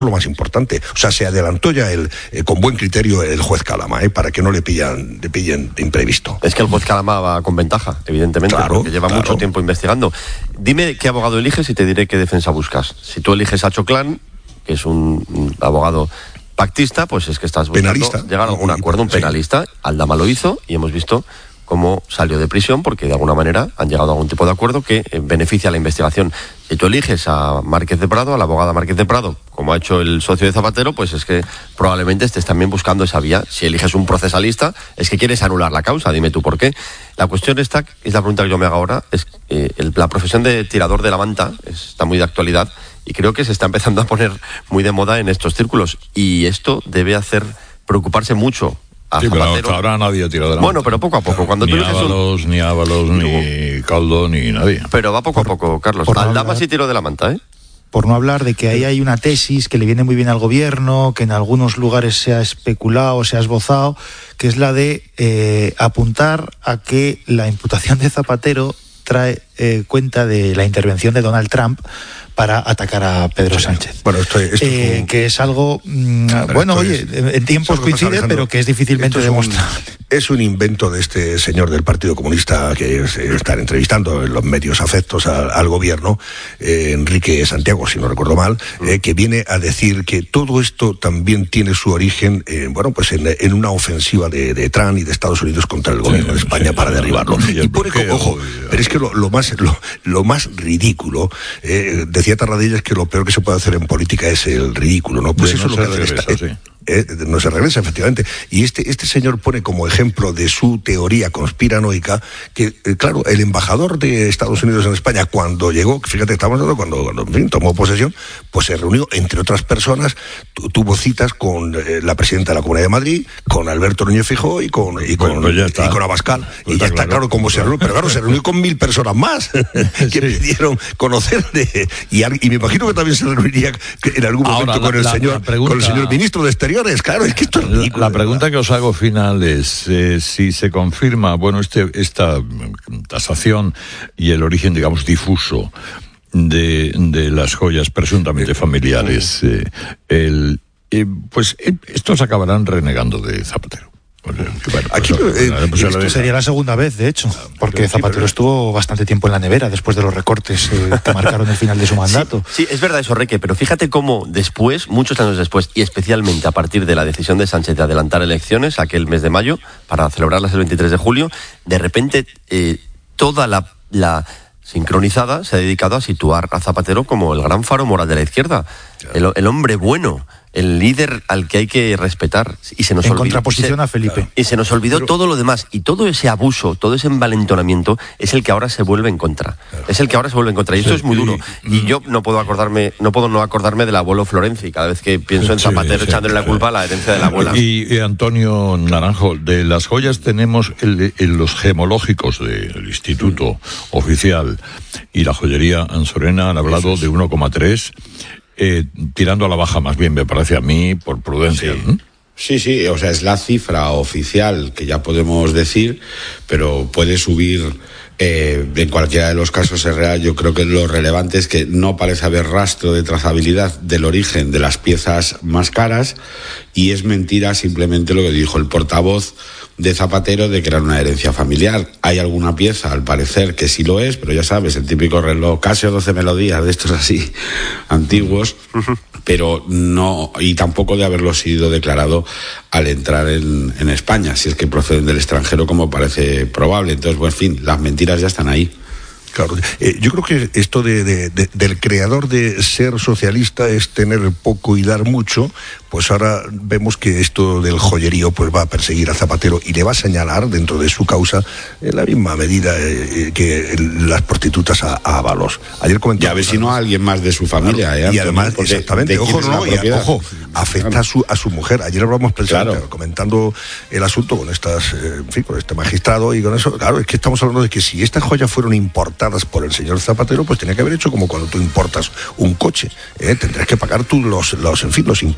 lo más importante. O sea, se adelantó ya con buen criterio el juez Calama, para que no le pillen de imprevisto. Es que el juez Calama va con ventaja, evidentemente, porque lleva mucho tiempo investigando. Dime qué abogado eliges y te diré qué defensa buscas. Si tú eliges a Choclán, que es un abogado pactista, pues es que estás buscando llegar a algún acuerdo, un penalista. Aldama lo hizo y hemos visto cómo salió de prisión porque de alguna manera han llegado a algún tipo de acuerdo que beneficia la investigación. Si tú eliges a Márquez de Prado, a la abogada Márquez de Prado, como ha hecho el socio de Zapatero, pues es que probablemente estés también buscando esa vía. Si eliges un procesalista, es que quieres anular la causa, dime tú por qué. La cuestión está, es la pregunta que yo me hago ahora, es la profesión de tirador de la manta está muy de actualidad y creo que se está empezando a poner muy de moda en estos círculos y esto debe hacer preocuparse mucho. Sí, pero hasta ahora nadie ha tirado de la manta. Pero poco a poco. Cuando ni Ábalos, ni Caldo, ni nadie. Pero va poco a poco, Carlos. Aldama sí tiró de la manta, Por no hablar de que ahí hay una tesis que le viene muy bien al gobierno, que en algunos lugares se ha especulado, se ha esbozado, que es la de apuntar a que la imputación de Zapatero trae cuenta de la intervención de Donald Trump para atacar a Pedro Sánchez. Bueno, esto que es algo, en tiempos coincide, pero que es difícilmente demostrar. Es un invento de este señor del Partido Comunista que están entrevistando en los medios afectos al gobierno, Enrique Santiago, si no recuerdo mal, que viene a decir que todo esto también tiene su origen, en una ofensiva de Trump y de Estados Unidos contra el gobierno de España para derribarlo. Y pone, ojo, pero es que lo más ridículo, decía Tarradellas que lo peor que se puede hacer en política es el ridículo, ¿no? Pues eso es lo que hace no se regresa, efectivamente. Y este señor pone como ejemplo de su teoría conspiranoica que, claro, el embajador de Estados Unidos en España, cuando llegó, fíjate, estamos hablando cuando tomó posesión, pues se reunió, entre otras personas, tuvo citas con la presidenta de la Comunidad de Madrid, con Alberto Núñez Feijóo y con Abascal. Pues y ya está claro cómo se reunió. Pero claro, se reunió con 1.000 personas más que pidieron conocer y me imagino que también se reuniría en algún momento ahora, con el señor ministro de Exteriores. Claro, es que esto es ridículo. La pregunta que os hago final es si se confirma, esta tasación y el origen, digamos, difuso de las joyas presuntamente familiares, estos acabarán renegando de Zapatero. Esto sería la segunda vez, de hecho, porque Zapatero estuvo bastante tiempo en la nevera después de los recortes que marcaron el final de su mandato. Sí, es verdad eso, Reque, pero fíjate cómo después, muchos años después, y especialmente a partir de la decisión de Sánchez de adelantar elecciones, aquel mes de mayo, para celebrarlas el 23 de julio, de repente toda la sincronizada se ha dedicado a situar a Zapatero como el gran faro moral de la izquierda, el hombre bueno, el líder al que hay que respetar, y se nos olvidó, contraposición a Felipe. Y se nos olvidó todo lo demás, y todo ese abuso, todo ese envalentonamiento es el que ahora se vuelve en contra. Es el que ahora se vuelve en contra, y esto es muy duro. Y yo no puedo no acordarme del abuelo Florenzi, cada vez que pienso en Zapatero echándole la culpa a la herencia de la abuela. Y Antonio Naranjo, de las joyas tenemos los gemológicos del Instituto Oficial y la joyería Ansorena han hablado de 1,3, tirando a la baja más bien, me parece a mí, por prudencia. Sí, o sea, es la cifra oficial que ya podemos decir, pero puede subir en cualquiera de los casos. Es real. Yo creo que lo relevante es que no parece haber rastro de trazabilidad del origen de las piezas más caras, y es mentira simplemente lo que dijo el portavoz de Zapatero de que era una herencia familiar. Hay alguna pieza, al parecer, que sí lo es, pero ya sabes, el típico reloj Casio 12 melodías, de estos así antiguos, pero no, y tampoco de haberlo sido declarado al entrar en España, si es que proceden del extranjero, como parece probable. Entonces, en fin, las mentiras ya están ahí. Claro, yo creo que esto del creador de ser socialista es tener poco y dar mucho. Pues ahora vemos que esto del joyerío pues va a perseguir a Zapatero y le va a señalar dentro de su causa en la misma medida que las prostitutas a Ábalos. Ayer comentaba. Ya ve si no a alguien más de su familia. Claro. Y además, exactamente, ojo, afecta a su mujer. Ayer hablamos precisamente comentando el asunto con con este magistrado y con eso. Claro, es que estamos hablando de que si estas joyas fueron importadas por el señor Zapatero, pues tenía que haber hecho como cuando tú importas un coche. Tendrás que pagar tú los impuestos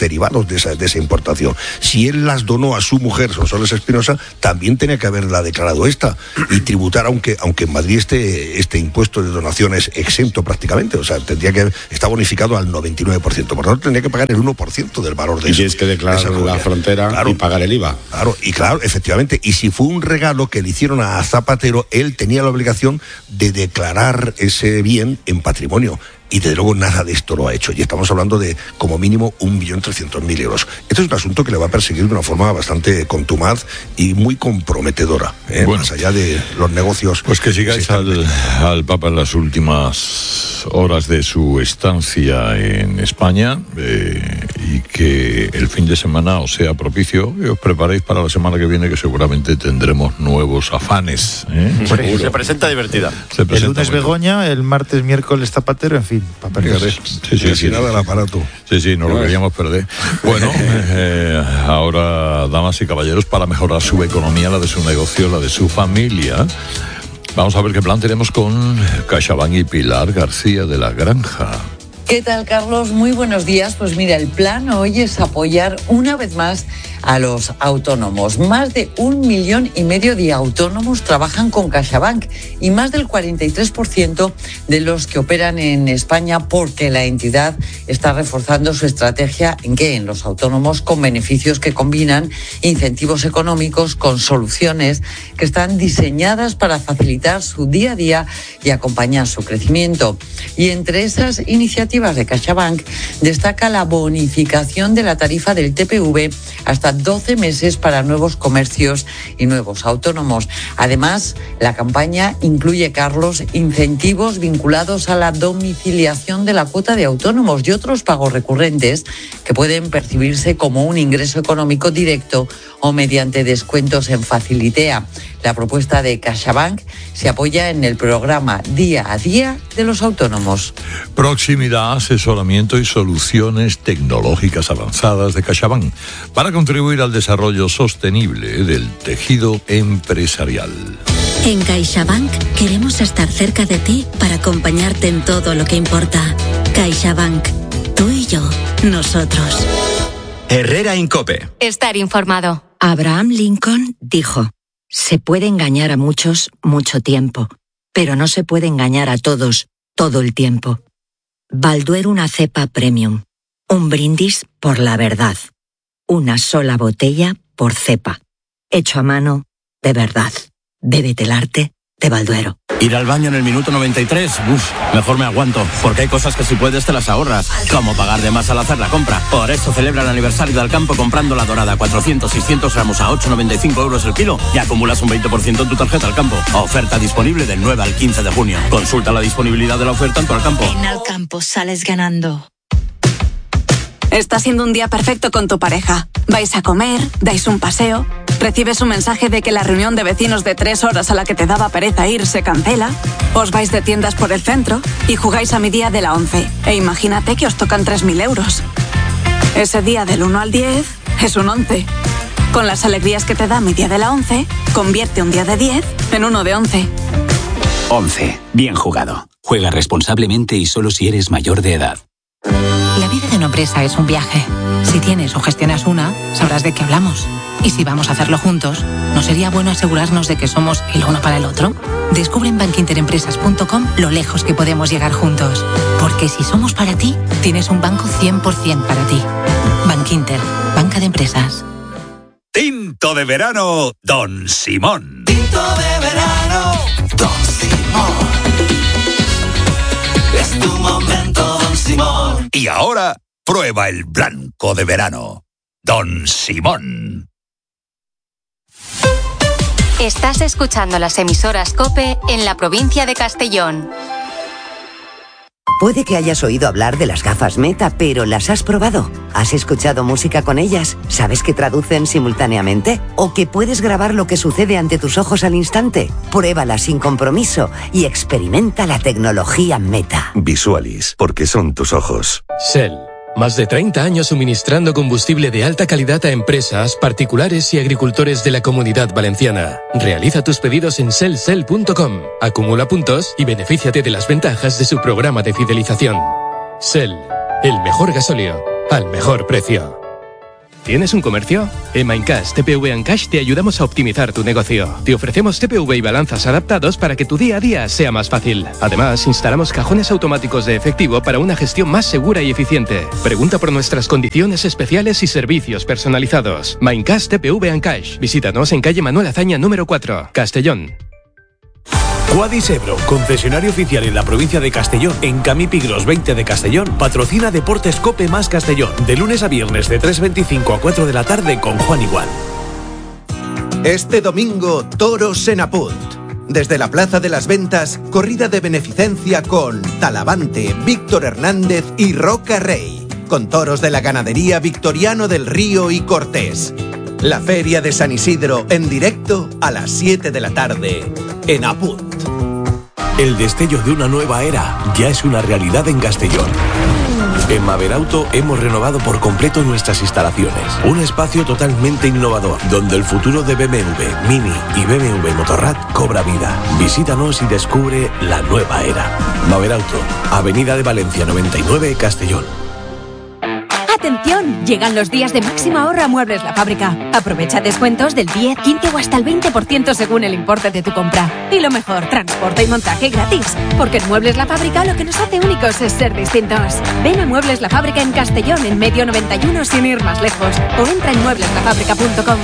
derivados de esa importación. Si él las donó a su mujer, Sonsoles Espinosa, también tenía que haberla declarado esta y tributar, aunque en Madrid este impuesto de donaciones exento prácticamente, o sea, tendría que estar bonificado al 99%, por lo tanto tendría que pagar el 1% del valor de eso. Y tienes que declarar la frontera, claro, y pagar el IVA. Claro, efectivamente, y si fue un regalo que le hicieron a Zapatero, él tenía la obligación de declarar ese bien en patrimonio. Y desde luego nada de esto lo ha hecho. Y estamos hablando de como mínimo 1.300.000 euros. Esto es un asunto que le va a perseguir de una forma bastante contumaz y muy comprometedora, bueno, más allá de los negocios. Pues que sigáis al Papa en las últimas horas de su estancia en España y que el fin de semana os sea propicio y os preparéis para la semana que viene, que seguramente tendremos nuevos afanes. Se presenta divertida. El lunes Begoña, el martes, miércoles Zapatero, en fin. Sí, nada del aparato. Sí, no lo queríamos perder. Bueno, ahora, damas y caballeros, para mejorar su economía, la de su negocio, la de su familia, vamos a ver qué plan tenemos con CaixaBank y Pilar García de la Granja. ¿Qué tal, Carlos? Muy buenos días. Pues mira, el plan hoy es apoyar una vez más a los autónomos. Más de 1,5 millones de autónomos trabajan con CaixaBank y más del 43% de los que operan en España, porque la entidad está reforzando su estrategia en los autónomos, con beneficios que combinan incentivos económicos con soluciones que están diseñadas para facilitar su día a día y acompañar su crecimiento. Y entre esas iniciativas de CaixaBank destaca la bonificación de la tarifa del TPV hasta 12 meses para nuevos comercios y nuevos autónomos. Además, la campaña incluye, Carlos, incentivos vinculados a la domiciliación de la cuota de autónomos y otros pagos recurrentes que pueden percibirse como un ingreso económico directo o mediante descuentos en Facilitea. La propuesta de CaixaBank se apoya en el programa Día a Día de los autónomos. Proximidad, asesoramiento y soluciones tecnológicas avanzadas de CaixaBank para contribuir al desarrollo sostenible del tejido empresarial. En CaixaBank queremos estar cerca de ti para acompañarte en todo lo que importa. CaixaBank, tú y yo, nosotros. Herrera Incope. Estar informado. Abraham Lincoln dijo: se puede engañar a muchos mucho tiempo, pero no se puede engañar a todos todo el tiempo. Balduero, una cepa premium. Un brindis por la verdad. Una sola botella por cepa. Hecho a mano, de verdad. Bébete el arte de Balduero. Ir al baño en el minuto 93, mejor me aguanto, porque hay cosas que si puedes te las ahorras, como pagar de más al hacer la compra. Por eso celebra el aniversario de Alcampo comprando la dorada 400-600 gramos a 8,95 euros el kilo y acumulas un 20% en tu tarjeta Alcampo. Oferta disponible del 9 al 15 de junio. Consulta la disponibilidad de la oferta en tu Alcampo. En Alcampo sales ganando. Está siendo un día perfecto con tu pareja. Vais a comer, dais un paseo, recibes un mensaje de que la reunión de vecinos de 3 horas a la que te daba pereza ir se cancela, os vais de tiendas por el centro y jugáis a mi día de la 11. E imagínate que os tocan 3.000 euros. Ese día del 1 al 10 es un 11. Con las alegrías que te da mi día de la 11, convierte un día de 10 en uno de 11. 11. Bien jugado. Juega responsablemente y solo si eres mayor de edad. La vida de una empresa es un viaje. Si tienes o gestionas una, sabrás de qué hablamos. Y si vamos a hacerlo juntos, ¿no sería bueno asegurarnos de que somos el uno para el otro? Descubre en bankinterempresas.com lo lejos que podemos llegar juntos. Porque si somos para ti, tienes un banco 100% para ti. Bankinter, banca de empresas. Tinto de verano, Don Simón. Tinto de verano, Don Simón. Es tu momento, Don Simón. Y ahora, prueba el blanco de verano, Don Simón. Estás escuchando las emisoras COPE en la provincia de Castellón. Puede que hayas oído hablar de las gafas Meta, pero ¿las has probado? ¿Has escuchado música con ellas? ¿Sabes que traducen simultáneamente? ¿O que puedes grabar lo que sucede ante tus ojos al instante? Pruébalas sin compromiso y experimenta la tecnología Meta. Visualis, porque son tus ojos. Shell. Más de 30 años suministrando combustible de alta calidad a empresas, particulares y agricultores de la Comunidad Valenciana. Realiza tus pedidos en shell.com, acumula puntos y benefíciate de las ventajas de su programa de fidelización. Shell, el mejor gasóleo al mejor precio. ¿Tienes un comercio? En Maincash TPV Cash te ayudamos a optimizar tu negocio. Te ofrecemos TPV y balanzas adaptados para que tu día a día sea más fácil. Además, instalamos cajones automáticos de efectivo para una gestión más segura y eficiente. Pregunta por nuestras condiciones especiales y servicios personalizados. Maincash TPV Cash. Visítanos en calle Manuel Azaña número 4, Castellón. Quadis Ebro, concesionario oficial en la provincia de Castellón, en Camí Pigros 20 de Castellón, patrocina Deportes Cope más Castellón, de lunes a viernes de 3:25 a 4 de la tarde con Juan Igual. Este domingo, toros en Apunt. Desde la Plaza de las Ventas, corrida de beneficencia con Talavante, Víctor Hernández y Roca Rey, con toros de la ganadería Victoriano del Río y Cortés. La Feria de San Isidro en directo a las 7 de la tarde en Apunt. El destello de una nueva era ya es una realidad en Castellón. En Maverauto hemos renovado por completo nuestras instalaciones. Un espacio totalmente innovador, donde el futuro de BMW, Mini y BMW Motorrad cobra vida. Visítanos y descubre la nueva era. Maverauto, Avenida de Valencia 99, Castellón. ¡Atención! Llegan los días de máxima ahorro a Muebles La Fábrica. Aprovecha descuentos del 10, 15 o hasta el 20% según el importe de tu compra. Y lo mejor, transporte y montaje gratis. Porque en Muebles La Fábrica lo que nos hace únicos es ser distintos. Ven a Muebles La Fábrica en Castellón, en Medio 91, sin ir más lejos. O entra en muebleslafábrica.com.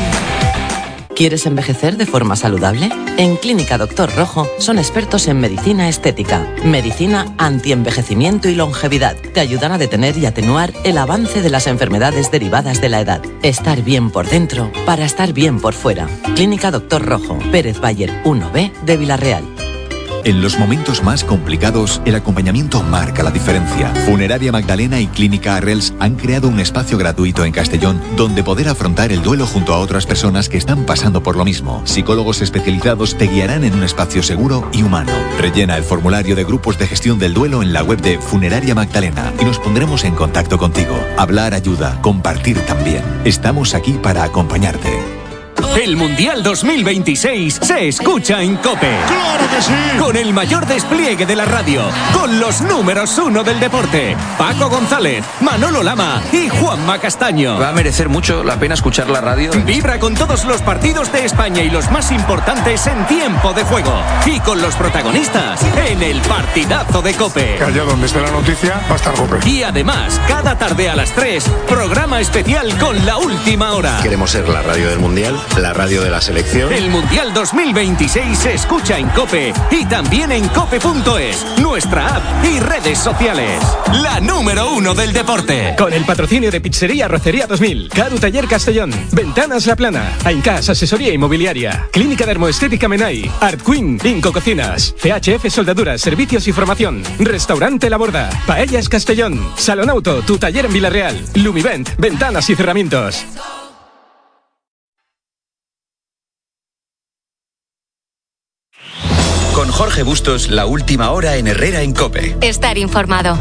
¿Quieres envejecer de forma saludable? En Clínica Doctor Rojo son expertos en medicina estética, medicina antienvejecimiento y longevidad. Te ayudan a detener y atenuar el avance de las enfermedades derivadas de la edad. Estar bien por dentro para estar bien por fuera. Clínica Doctor Rojo, Pérez Bayer 1B de Villarreal. En los momentos más complicados, el acompañamiento marca la diferencia. Funeraria Magdalena y Clínica Arrels han creado un espacio gratuito en Castellón donde poder afrontar el duelo junto a otras personas que están pasando por lo mismo. Psicólogos especializados te guiarán en un espacio seguro y humano. Rellena el formulario de grupos de gestión del duelo en la web de Funeraria Magdalena y nos pondremos en contacto contigo. Hablar ayuda, compartir también. Estamos aquí para acompañarte. El Mundial 2026 se escucha en COPE. ¡Claro que sí! Con el mayor despliegue de la radio, con los números 1 del deporte, Paco González, Manolo Lama y Juanma Castaño. Va a merecer mucho la pena escuchar la radio. Vibra con todos los partidos de España y los más importantes en tiempo de juego. Y con los protagonistas en el partidazo de COPE. Que allá donde esté la noticia va a estar COPE. Y además, cada tarde a las 3, programa especial con La Última Hora. Queremos ser la radio del Mundial, la radio de la selección. El Mundial 2026 se escucha en COPE y también en cope.es, nuestra app y redes sociales. La número 1 del deporte. Con el patrocinio de Pizzería Rocería 2000, Caru Taller Castellón, Ventanas La Plana, Aincas Asesoría Inmobiliaria, Clínica Dermoestética Menai, Art Queen, Inco Cocinas, CHF Soldaduras, Servicios y Formación, Restaurante La Borda, Paellas Castellón, Salón Auto, tu taller en Villarreal, Lumivent, Ventanas y Cerramientos. Con Jorge Bustos, La Última Hora en Herrera en COPE. Estar informado.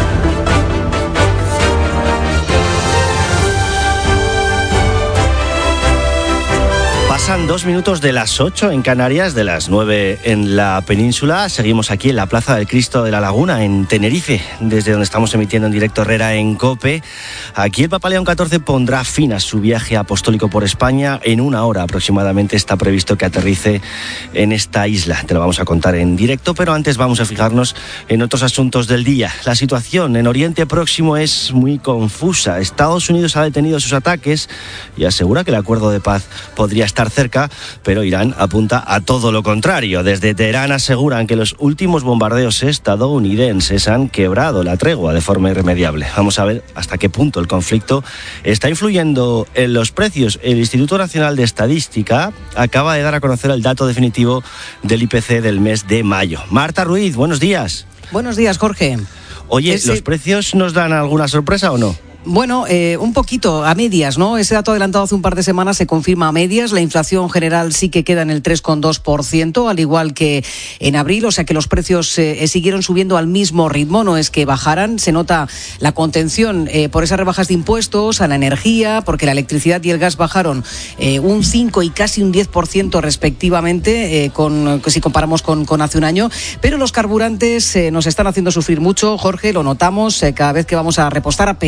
Pasan 2 minutos de las 8 en Canarias, de las 9 en la península. Seguimos aquí en la Plaza del Cristo de la Laguna, en Tenerife, desde donde estamos emitiendo en directo Herrera en COPE. Aquí el Papa León XIV pondrá fin a su viaje apostólico por España. En 1 hora aproximadamente está previsto que aterrice en esta isla. Te lo vamos a contar en directo, pero antes vamos a fijarnos en otros asuntos del día. La situación en Oriente Próximo es muy confusa. Estados Unidos ha detenido sus ataques y asegura que el acuerdo de paz podría estar cerca, pero Irán apunta a todo lo contrario. Desde Teherán aseguran que los últimos bombardeos estadounidenses han quebrado la tregua de forma irremediable. Vamos a ver hasta qué punto el conflicto está influyendo en los precios. El Instituto Nacional de Estadística acaba de dar a conocer el dato definitivo del IPC del mes de mayo. Marta Ruiz, buenos días. Buenos días, Jorge. Oye, ¿los precios nos dan alguna sorpresa o no? Bueno, un poquito, a medias, ¿no? Ese dato adelantado hace un par de semanas se confirma a medias. La inflación general sí que queda en el 3,2%, al igual que en abril, o sea que los precios siguieron subiendo al mismo ritmo, no es que bajaran. Se nota la contención por esas rebajas de impuestos a la energía, porque la electricidad y el gas bajaron un 5 y casi un 10% respectivamente, si comparamos con hace un año. Pero los carburantes nos están haciendo sufrir mucho, Jorge, lo notamos cada vez que vamos a repostar, a pesar de esa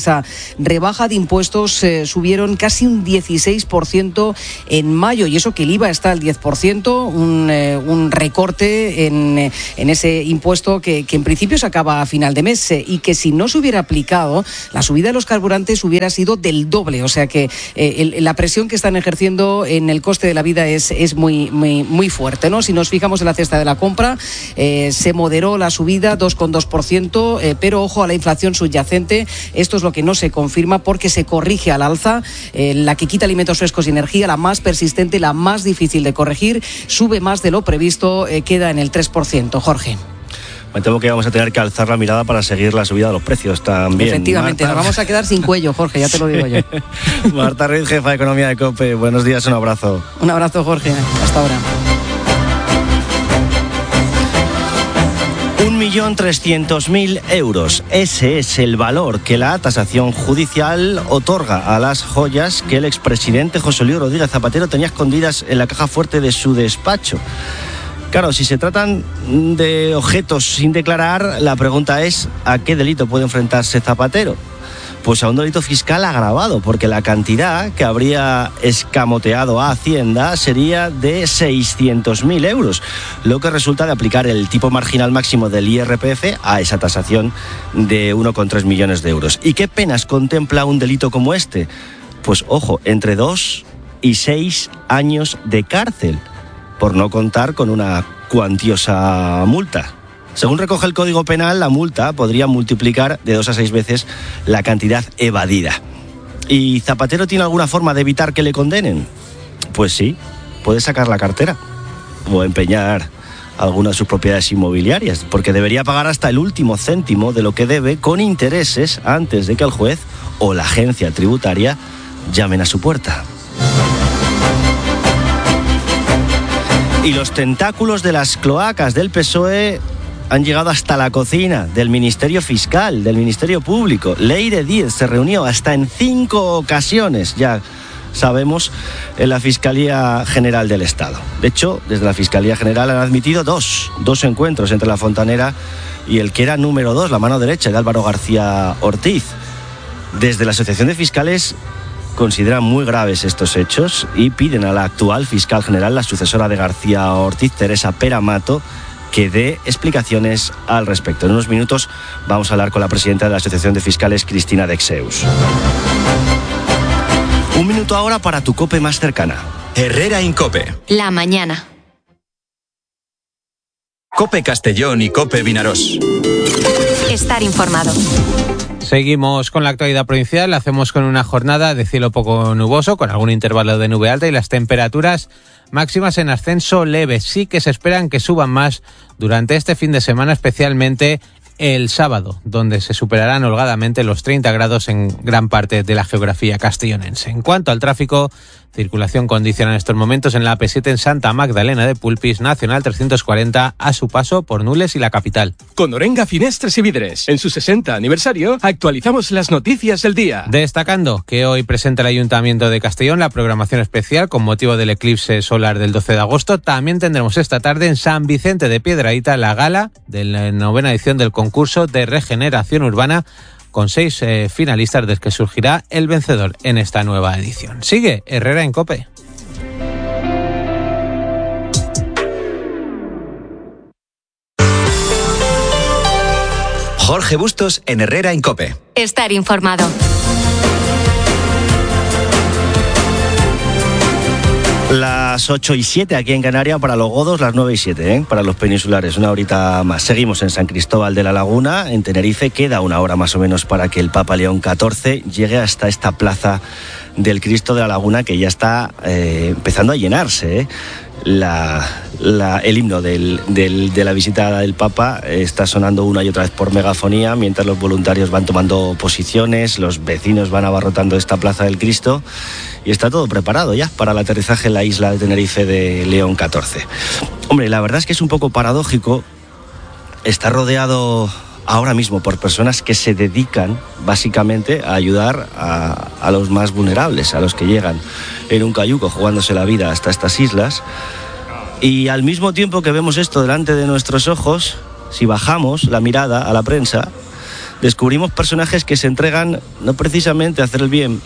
esa rebaja de impuestos subieron casi un 16% en mayo, y eso que el IVA está al 10%, un recorte en ese impuesto que en principio se acaba a final de mes, y que si no se hubiera aplicado, la subida de los carburantes hubiera sido del doble. O sea que la presión que están ejerciendo en el coste de la vida es muy fuerte, ¿no? Si nos fijamos en la cesta de la compra, se moderó la subida 2,2%, pero ojo a la inflación subyacente. Esto es lo que no se confirma porque se corrige al alza. La que quita alimentos frescos y energía, la más persistente, la más difícil de corregir, sube más de lo previsto, queda en el 3%. Jorge. Me temo que vamos a tener que alzar la mirada para seguir la subida de los precios también. Efectivamente, Marta. Nos vamos a quedar sin cuello, Jorge, ya te lo digo yo. Marta Ruiz, jefa de Economía de COPE. Buenos días, un abrazo. Un abrazo, Jorge. Hasta ahora. 1.300.000 euros. Ese es el valor que la tasación judicial otorga a las joyas que el expresidente José Luis Rodríguez Zapatero tenía escondidas en la caja fuerte de su despacho. Claro, si se tratan de objetos sin declarar, la pregunta es ¿a qué delito puede enfrentarse Zapatero? Pues a un delito fiscal agravado, porque la cantidad que habría escamoteado a Hacienda sería de 600.000 euros, lo que resulta de aplicar el tipo marginal máximo del IRPF a esa tasación de 1,3 millones de euros. ¿Y qué penas contempla un delito como este? Pues ojo, entre 2 y 6 años de cárcel, por no contar con una cuantiosa multa. Según recoge el Código Penal, la multa podría multiplicar de 2 a 6 veces la cantidad evadida. ¿Y Zapatero tiene alguna forma de evitar que le condenen? Pues sí, puede sacar la cartera o empeñar alguna de sus propiedades inmobiliarias, porque debería pagar hasta el último céntimo de lo que debe con intereses antes de que el juez o la agencia tributaria llamen a su puerta. Y los tentáculos de las cloacas del PSOE han llegado hasta la cocina del Ministerio Fiscal, del Ministerio Público. Leire Díez se reunió hasta en 5 ocasiones, ya sabemos, en la Fiscalía General del Estado. De hecho, desde la Fiscalía General han admitido dos encuentros entre la fontanera y el que era número 2, la mano derecha de Álvaro García Ortiz. Desde la Asociación de Fiscales consideran muy graves estos hechos y piden a la actual fiscal general, la sucesora de García Ortiz, Teresa Pera Mato, que dé explicaciones al respecto. En unos minutos vamos a hablar con la presidenta de la Asociación de Fiscales, Cristina Dexeus. Un minuto ahora para tu COPE más cercana. Herrera Incope. La mañana. COPE Castellón y COPE Vinarós. Estar informado. Seguimos con la actualidad provincial, la hacemos con una jornada de cielo poco nuboso, con algún intervalo de nube alta y las temperaturas máximas en ascenso leve. Sí que se esperan que suban más durante este fin de semana, especialmente el sábado, donde se superarán holgadamente los 30 grados en gran parte de la geografía castellonense. En cuanto al tráfico, circulación condiciona en estos momentos en la AP7 en Santa Magdalena de Pulpis, Nacional 340, a su paso por Nules y la capital. Con Orenga Finestres y Vidres, en su 60 aniversario, actualizamos las noticias del día. Destacando que hoy presenta el Ayuntamiento de Castellón la programación especial con motivo del eclipse solar del 12 de agosto. También tendremos esta tarde en San Vicente de Piedrahita la gala de la 9ª edición del concurso de regeneración urbana, con 6 finalistas del que surgirá el vencedor en esta nueva edición. Sigue Herrera en COPE. Jorge Bustos en Herrera en COPE. Estar informado. Las 8:07 aquí en Canarias para los godos, las 9:07 para los peninsulares, una horita más. Seguimos en San Cristóbal de la Laguna, en Tenerife. Queda una hora más o menos para que el Papa León XIV llegue hasta esta plaza del Cristo de la Laguna, que ya está empezando a llenarse. El himno de la visita del Papa está sonando una y otra vez por megafonía, mientras los voluntarios van tomando posiciones, los vecinos van abarrotando esta plaza del Cristo y está todo preparado ya para el aterrizaje en la isla de Tenerife de León XIV. Hombre, la verdad es que es un poco paradójico estar rodeado ahora mismo por personas que se dedican básicamente a ayudar a los más vulnerables, a los que llegan en un cayuco jugándose la vida hasta estas islas. Y al mismo tiempo que vemos esto delante de nuestros ojos, si bajamos la mirada a la prensa, descubrimos personajes que se entregan no precisamente a hacer el bien,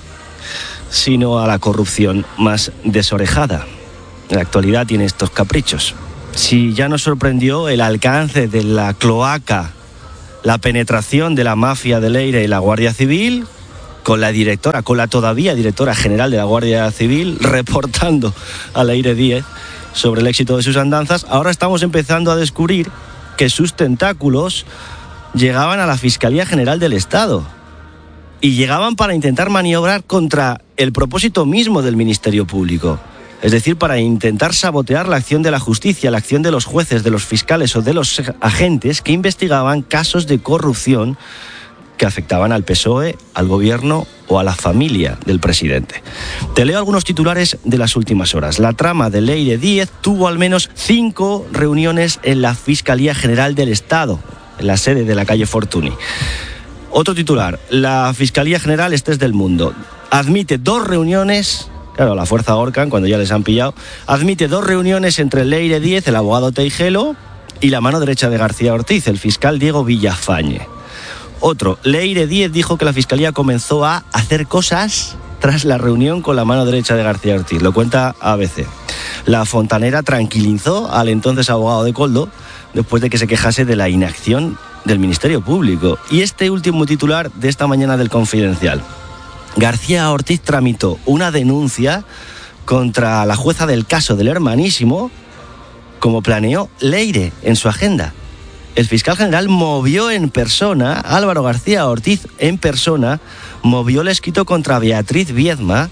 sino a la corrupción más desorejada. En la actualidad tiene estos caprichos. Si ya nos sorprendió el alcance de la cloaca, la penetración de la mafia de Leire y la Guardia Civil, con la todavía directora general de la Guardia Civil reportando a Leire Díez sobre el éxito de sus andanzas, ahora estamos empezando a descubrir que sus tentáculos llegaban a la Fiscalía General del Estado y llegaban para intentar maniobrar contra el propósito mismo del Ministerio Público. Es decir, para intentar sabotear la acción de la justicia, la acción de los jueces, de los fiscales o de los agentes que investigaban casos de corrupción que afectaban al PSOE, al gobierno o a la familia del presidente. Te leo algunos titulares de las últimas horas. La trama de Leire Díez tuvo al menos 5 reuniones en la Fiscalía General del Estado, en la sede de la calle Fortuny. Otro titular, la Fiscalía General, este es del Mundo, admite 2 reuniones, claro, la fuerza ahorcan cuando ya les han pillado, admite 2 reuniones entre Leire Díez, el abogado Teijelo, y la mano derecha de García Ortiz, el fiscal Diego Villafañe. Otro, Leire Díez dijo que la Fiscalía comenzó a hacer cosas tras la reunión con la mano derecha de García Ortiz. Lo cuenta ABC. La fontanera tranquilizó al entonces abogado de Koldo después de que se quejase de la inacción del Ministerio Público. Y este último titular de esta mañana del Confidencial. García Ortiz tramitó una denuncia contra la jueza del caso del Hermanísimo, como planeó Leire en su agenda. El fiscal general movió en persona, Álvaro García Ortiz en persona, movió el escrito contra Beatriz Viedma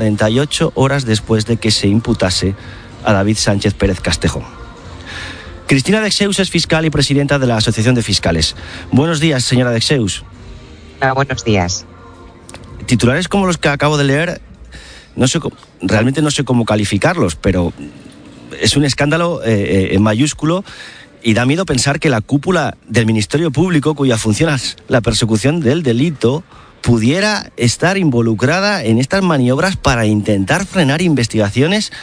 48 horas después de que se imputase a David Sánchez Pérez Castejón. Cristina Dexeus es fiscal y presidenta de la Asociación de Fiscales. Buenos días, señora Dexeus. Buenos días. Titulares como los que acabo de leer, realmente no sé cómo calificarlos, pero es un escándalo mayúsculo. Y da miedo pensar que la cúpula del Ministerio Público, cuya función es la persecución del delito, pudiera estar involucrada en estas maniobras para intentar frenar investigaciones,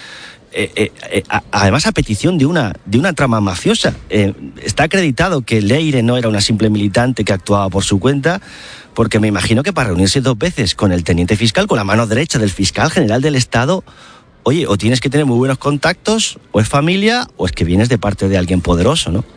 además a petición de una trama mafiosa. Está acreditado que Leire no era una simple militante que actuaba por su cuenta, porque me imagino que para reunirse 2 veces con el teniente fiscal, con la mano derecha del fiscal general del Estado, oye, o tienes que tener muy buenos contactos, o es familia, o es que vienes de parte de alguien poderoso, ¿no?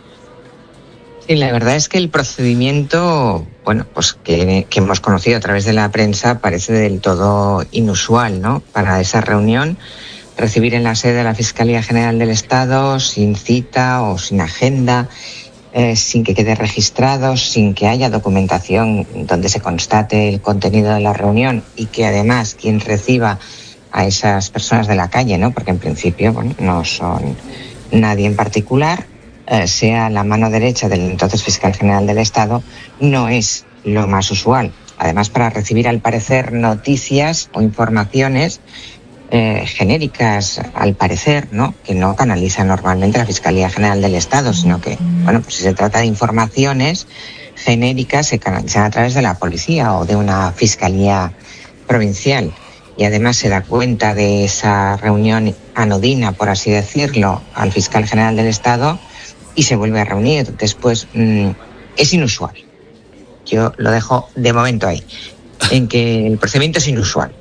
Sí, la verdad es que el procedimiento, pues que hemos conocido a través de la prensa parece del todo inusual, ¿no? Para esa reunión, recibir en la sede de la Fiscalía General del Estado sin cita o sin agenda, sin que quede registrado, sin que haya documentación donde se constate el contenido de la reunión y que además quien reciba a esas personas de la calle, ¿no? Porque en principio, no son nadie en particular, sea la mano derecha del entonces fiscal general del Estado, no es lo más usual. Además, para recibir, al parecer, noticias o informaciones genéricas, al parecer, ¿no? Que no canaliza normalmente la Fiscalía General del Estado, sino que, pues si se trata de informaciones genéricas, se canalizan a través de la policía o de una fiscalía provincial. Y además se da cuenta de esa reunión anodina, por así decirlo, al fiscal general del Estado y se vuelve a reunir después. Es inusual. Yo lo dejo de momento ahí, en que el procedimiento es inusual.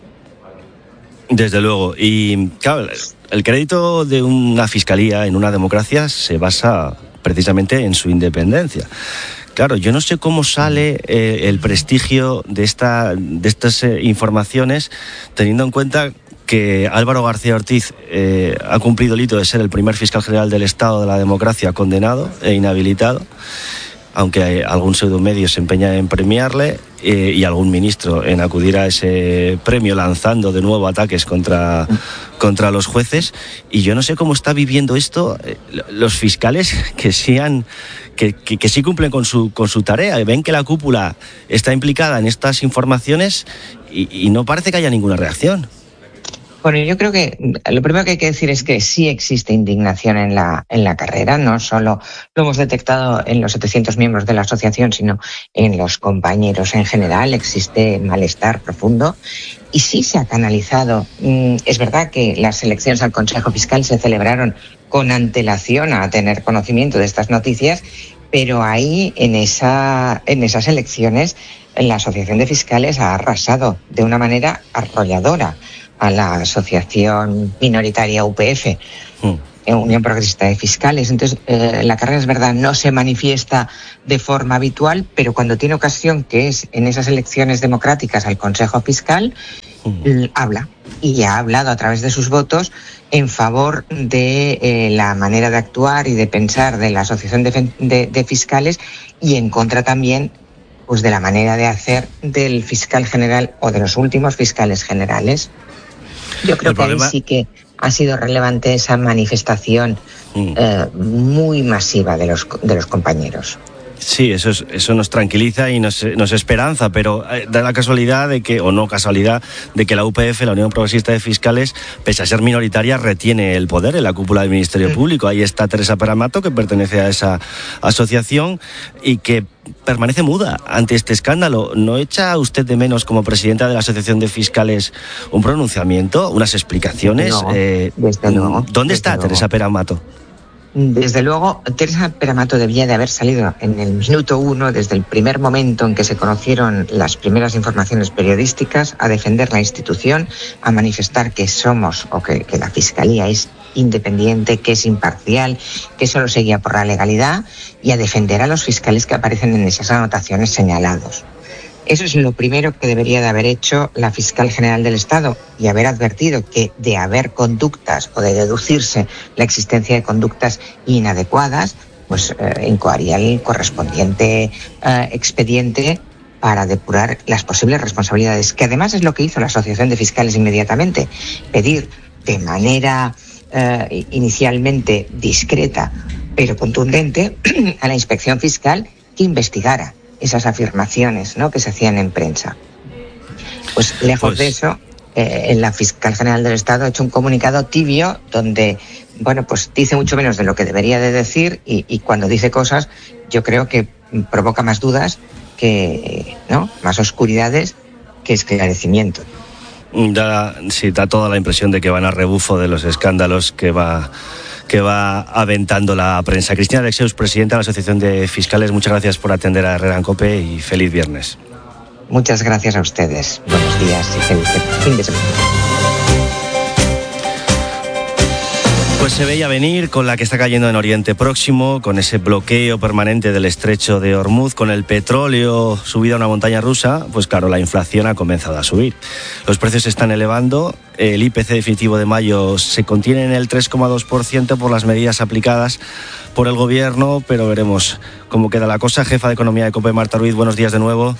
Desde luego. Y claro, el crédito de una fiscalía en una democracia se basa precisamente en su independencia. Claro, yo no sé cómo sale el prestigio de estas informaciones, teniendo en cuenta que Álvaro García Ortiz ha cumplido el hito de ser el primer fiscal general del Estado de la democracia condenado e inhabilitado, aunque algún pseudomedio se empeña en premiarle y algún ministro en acudir a ese premio lanzando de nuevo ataques contra los jueces. Y yo no sé cómo está viviendo esto los fiscales que sí cumplen con su tarea, ven que la cúpula está implicada en estas informaciones y no parece que haya ninguna reacción. Bueno, yo creo que lo primero que hay que decir es que sí existe indignación en la carrera, no solo lo hemos detectado en los 700 miembros de la asociación, sino en los compañeros en general, existe malestar profundo y sí se ha canalizado. Es verdad que las elecciones al Consejo Fiscal se celebraron con antelación a tener conocimiento de estas noticias pero ahí en esas elecciones la Asociación de Fiscales ha arrasado de una manera arrolladora a la asociación minoritaria UPF, Unión Progresista de Fiscales. Entonces, la carrera, es verdad, no se manifiesta de forma habitual, pero cuando tiene ocasión, que es en esas elecciones democráticas al Consejo Fiscal, habla, y ha hablado a través de sus votos en favor de la manera de actuar y de pensar de la Asociación de Fiscales, y en contra también pues de la manera de hacer del fiscal general o de los últimos fiscales generales. Yo creo que ahí sí que ha sido relevante esa manifestación muy masiva de los compañeros. Sí, eso nos tranquiliza y nos esperanza, pero da la casualidad de que, o no casualidad, de que la UPF, la Unión Progresista de Fiscales, pese a ser minoritaria, retiene el poder en la cúpula del Ministerio Público. Ahí está Teresa Peramato, que pertenece a esa asociación y que permanece muda ante este escándalo. ¿No echa usted de menos, como presidenta de la Asociación de Fiscales, un pronunciamiento, unas explicaciones? No, desde luego. ¿Dónde está Teresa Peramato? Desde luego, Teresa Peramato debía de haber salido en el minuto 1, desde el primer momento en que se conocieron las primeras informaciones periodísticas, a defender la institución, a manifestar que somos, o que la Fiscalía es independiente, que es imparcial, que solo se guía por la legalidad, y a defender a los fiscales que aparecen en esas anotaciones señalados. Eso es lo primero que debería de haber hecho la fiscal general del Estado, y haber advertido que de haber conductas o de deducirse la existencia de conductas inadecuadas, pues incoaría el correspondiente expediente para depurar las posibles responsabilidades, que además es lo que hizo la Asociación de Fiscales inmediatamente: pedir de manera inicialmente discreta pero contundente a la Inspección Fiscal que investigara esas afirmaciones, ¿no?, que se hacían en prensa. Pues lejos de eso, la Fiscal General del Estado ha hecho un comunicado tibio donde, bueno, pues dice mucho menos de lo que debería de decir, y cuando dice cosas, yo creo que provoca más dudas que, ¿no?, más oscuridades que esclarecimiento. Da toda la impresión de que van a rebufo de los escándalos que va aventando la prensa. Cristina Alexeus, presidenta de la Asociación de Fiscales, muchas gracias por atender a Herrera en COPE y feliz viernes. Muchas gracias a ustedes. Buenos días y feliz fin de semana. Pues se veía venir con la que está cayendo en Oriente Próximo, con ese bloqueo permanente del estrecho de Hormuz, con el petróleo subido a una montaña rusa. Pues claro, la inflación ha comenzado a subir. Los precios se están elevando. El IPC definitivo de mayo se contiene en el 3,2% por las medidas aplicadas por el gobierno, pero veremos cómo queda la cosa. Jefa de Economía de COPE, Marta Ruiz, buenos días de nuevo.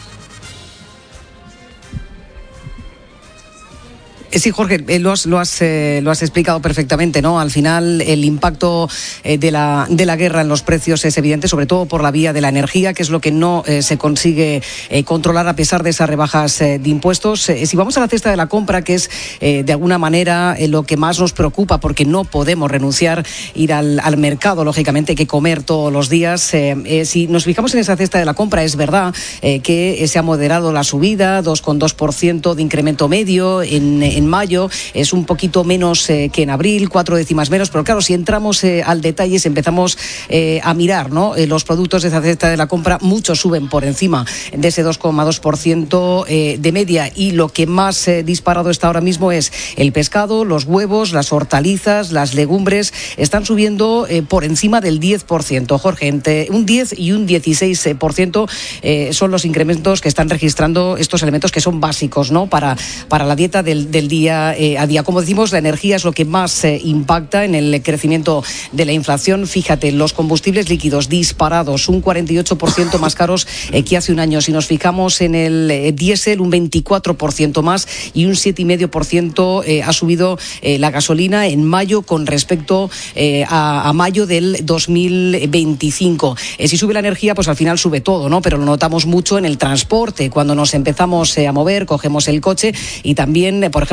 Sí, Jorge, lo has explicado perfectamente, ¿no? Al final, el impacto de la guerra en los precios es evidente, sobre todo por la vía de la energía, que es lo que no se consigue controlar a pesar de esas rebajas de impuestos. Si vamos a la cesta de la compra, que es de alguna manera lo que más nos preocupa, porque no podemos renunciar ir al mercado, lógicamente hay que comer todos los días. Si nos fijamos en esa cesta de la compra, es verdad que se ha moderado la subida, 2,2% de incremento medio en mayo, es un poquito menos que en abril, 4 décimas menos, pero claro, si entramos al detalle, si empezamos a mirar, ¿no?, los productos de esa cesta de la compra, muchos suben por encima de ese 2,2% de media, y lo que más disparado está ahora mismo es el pescado, los huevos, las hortalizas, las legumbres, están subiendo por encima del 10%. Jorge, entre un 10 y un 16% son los incrementos que están registrando estos elementos que son básicos, ¿no?, para la dieta del día a día. Como decimos, la energía es lo que más impacta en el crecimiento de la inflación. Fíjate, los combustibles líquidos disparados, un 48% más caros que hace un año. Si nos fijamos en el diésel, un 24% más, y un 7,5% ha subido la gasolina en mayo con respecto a mayo del 2025. Si sube la energía, pues al final sube todo, ¿no? Pero lo notamos mucho en el transporte, cuando nos empezamos a mover, cogemos el coche, y también, por ejemplo,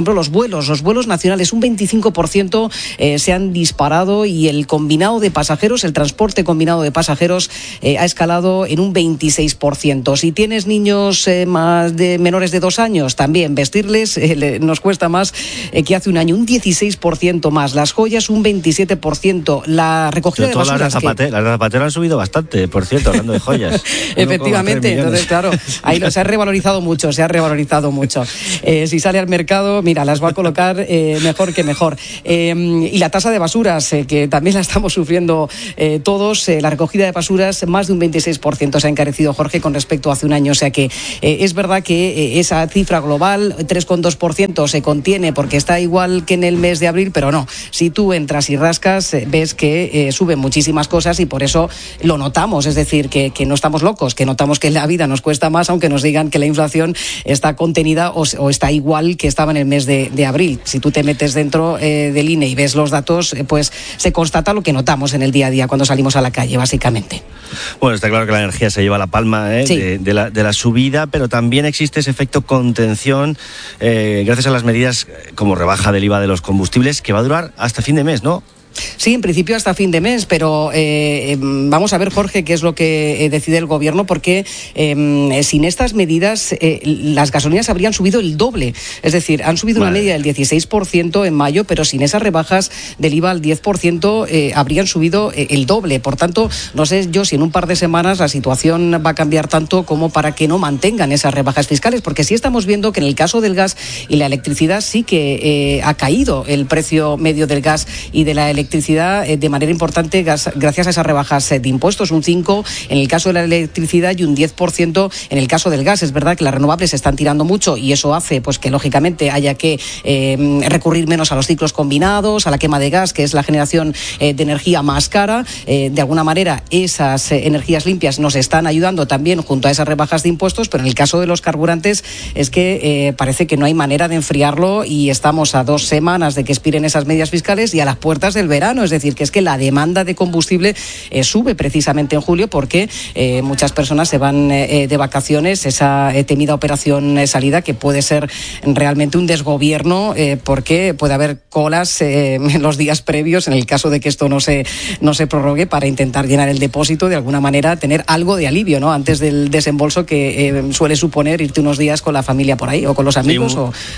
ejemplo, los vuelos nacionales, un 25% se han disparado, y el combinado de pasajeros, el transporte combinado de pasajeros ha escalado en un 26%. Si tienes niños menores de 2 años, también vestirles nos cuesta más que hace un año, un 16% más. Las joyas, un 27%. La recogida de basuras... Las de Zapatero han subido bastante, por cierto, hablando de joyas. Efectivamente, entonces claro, ahí se ha revalorizado mucho. Si sale al mercado, mira, las va a colocar mejor que mejor. Y la tasa de basuras, que también la estamos sufriendo todos, la recogida de basuras, más de un 26% se ha encarecido, Jorge, con respecto a hace un año. O sea que es verdad que esa cifra global, 3,2%, se contiene porque está igual que en el mes de abril, pero no. Si tú entras y rascas, ves que suben muchísimas cosas, y por eso lo notamos. Es decir, que no estamos locos, que notamos que la vida nos cuesta más, aunque nos digan que la inflación está contenida o está igual que estaba en el mes de abril. Si tú te metes dentro del INE y ves los datos, pues se constata lo que notamos en el día a día cuando salimos a la calle, básicamente. Bueno, está claro que la energía se lleva la palma sí. de la subida, pero también existe ese efecto contención gracias a las medidas como rebaja del IVA de los combustibles, que va a durar hasta fin de mes, ¿no? Sí, en principio hasta fin de mes, pero vamos a ver, Jorge, qué es lo que decide el gobierno, porque sin estas medidas las gasolinas habrían subido el doble. Es decir, han subido una media del 16% en mayo, pero sin esas rebajas del IVA al 10% habrían subido el doble. Por tanto, no sé yo si en un par de semanas la situación va a cambiar tanto como para que no mantengan esas rebajas fiscales, porque sí estamos viendo que en el caso del gas y la electricidad sí que ha caído el precio medio del gas y de la electricidad de manera importante gracias a esas rebajas de impuestos, un 5% en el caso de la electricidad y un 10% en el caso del gas. Es verdad que las renovables se están tirando mucho, y eso hace pues que lógicamente haya que recurrir menos a los ciclos combinados, a la quema de gas, que es la generación de energía más cara. De alguna manera esas energías limpias nos están ayudando también junto a esas rebajas de impuestos, pero en el caso de los carburantes es que parece que no hay manera de enfriarlo, y estamos a 2 semanas de que expiren esas medidas fiscales y a las puertas del verano. Es decir, que es que la demanda de combustible sube precisamente en julio, porque muchas personas se van de vacaciones, esa temida operación salida, que puede ser realmente un desgobierno, porque puede haber colas en los días previos, en el caso de que esto no se prorrogue, para intentar llenar el depósito, de alguna manera tener algo de alivio, ¿no?, antes del desembolso que suele suponer irte unos días con la familia por ahí, o con los amigos,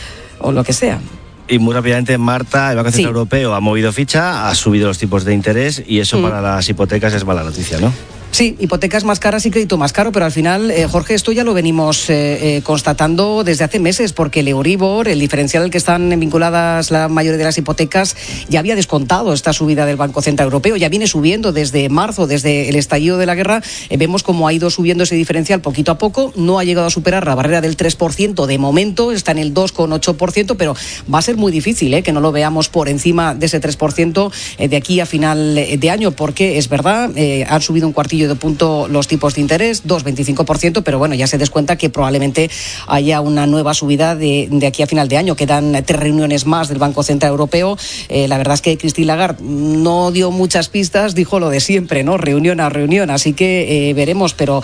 o lo que sea. Y muy rápidamente, Marta, el Banco Central Europeo ha movido ficha, ha subido los tipos de interés, y eso para las hipotecas es mala noticia, ¿no? Sí, hipotecas más caras y crédito más caro, pero al final, Jorge, esto ya lo venimos constatando desde hace meses, porque el Euribor, el diferencial al que están vinculadas la mayoría de las hipotecas, ya había descontado esta subida del Banco Central Europeo, ya viene subiendo desde marzo, desde el estallido de la guerra. Vemos cómo ha ido subiendo ese diferencial poquito a poco, no ha llegado a superar la barrera del 3% de momento, está en el 2,8%, pero va a ser muy difícil que no lo veamos por encima de ese 3% de aquí a final de año, porque es verdad, han subido un cuartillo de punto los tipos de interés, 2,25%, pero bueno, ya se descuenta que probablemente haya una nueva subida de aquí a final de año. Quedan 3 reuniones más del Banco Central Europeo. La verdad es que Christine Lagarde no dio muchas pistas, dijo lo de siempre, ¿no?, reunión a reunión, así que veremos, pero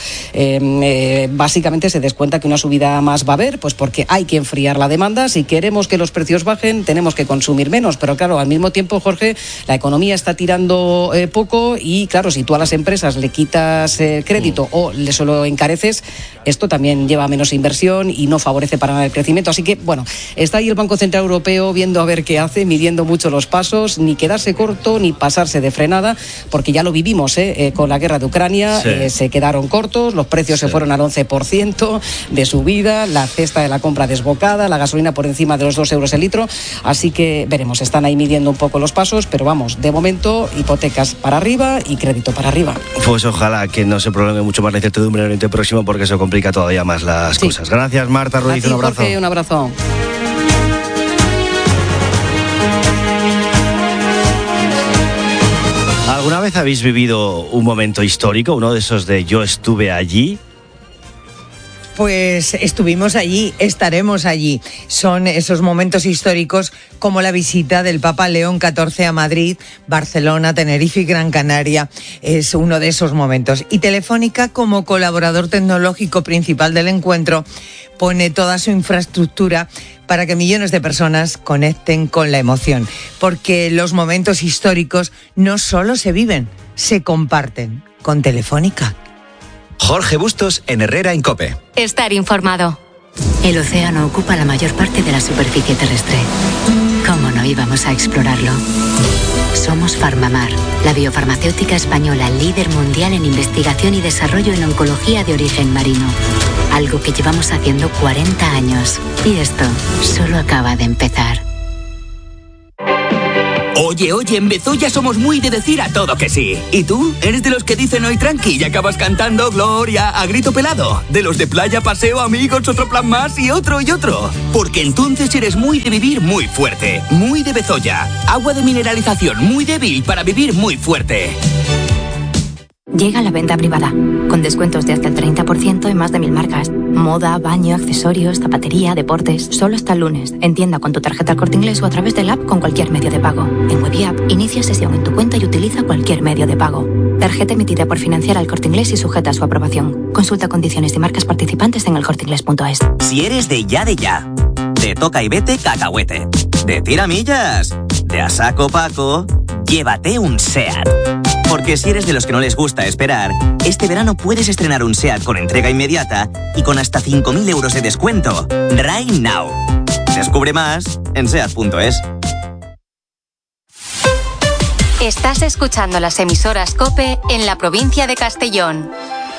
básicamente se descuenta que una subida más va a haber, pues porque hay que enfriar la demanda. Si queremos que los precios bajen, tenemos que consumir menos, pero claro, al mismo tiempo, Jorge, la economía está tirando poco, y claro, si tú a las empresas le quitas crédito o le solo encareces, esto también lleva a menos inversión y no favorece para nada el crecimiento. Así que, bueno, está ahí el Banco Central Europeo viendo a ver qué hace, midiendo mucho los pasos, ni quedarse corto ni pasarse de frenada, porque ya lo vivimos con la guerra de Ucrania, se quedaron cortos, los precios se fueron al 11% de subida, la cesta de la compra desbocada, la gasolina por encima de los 2 euros el litro, así que veremos, están ahí midiendo un poco los pasos, pero vamos, de momento, hipotecas para arriba y crédito para arriba. Pues ojalá que no se prolongue mucho más la incertidumbre en el Oriente Próximo, porque eso complica todavía más las cosas. Gracias, Marta Ruiz, un abrazo. Jorge, un abrazo. ¿Alguna vez habéis vivido un momento histórico, uno de esos de yo estuve allí? Pues estuvimos allí, estaremos allí. Son esos momentos históricos como la visita del Papa León XIV a Madrid, Barcelona, Tenerife y Gran Canaria. Es uno de esos momentos. Y Telefónica, como colaborador tecnológico principal del encuentro, pone toda su infraestructura para que millones de personas conecten con la emoción, porque los momentos históricos no solo se viven, se comparten. Con Telefónica. Jorge Bustos en Herrera en COPE. Estar informado. El océano ocupa la mayor parte de la superficie terrestre. ¿Cómo no íbamos a explorarlo? Somos Farmamar, la biofarmacéutica española líder mundial en investigación y desarrollo en oncología de origen marino. Algo que llevamos haciendo 40 años. Y esto solo acaba de empezar. Oye, en Bezoya somos muy de decir a todo que sí. ¿Y tú? ¿Eres de los que dicen hoy tranqui y acabas cantando Gloria a grito pelado? ¿De los de playa, paseo, amigos, otro plan más y otro y otro? Porque entonces eres muy de vivir muy fuerte. Muy de Bezoya. Agua de mineralización muy débil para vivir muy fuerte. Llega la venta privada, con descuentos de hasta el 30% en más de 1000 marcas. Moda, baño, accesorios, zapatería, deportes. Solo hasta el lunes. En tienda con tu tarjeta El Corte Inglés o a través del app con cualquier medio de pago. En Web y App, inicia sesión en tu cuenta y utiliza cualquier medio de pago. Tarjeta emitida por Financiera El Corte Inglés y sujeta a su aprobación. Consulta condiciones y marcas participantes en elcorteingles.es. Si eres de ya, de toca y vete cacahuete, de tiramillas, de a saco Paco, llévate un SEAT. Porque si eres de los que no les gusta esperar, este verano puedes estrenar un SEAT con entrega inmediata y con hasta 5.000 euros de descuento. Right now. Descubre más en SEAT.es. Estás escuchando las emisoras COPE en la provincia de Castellón.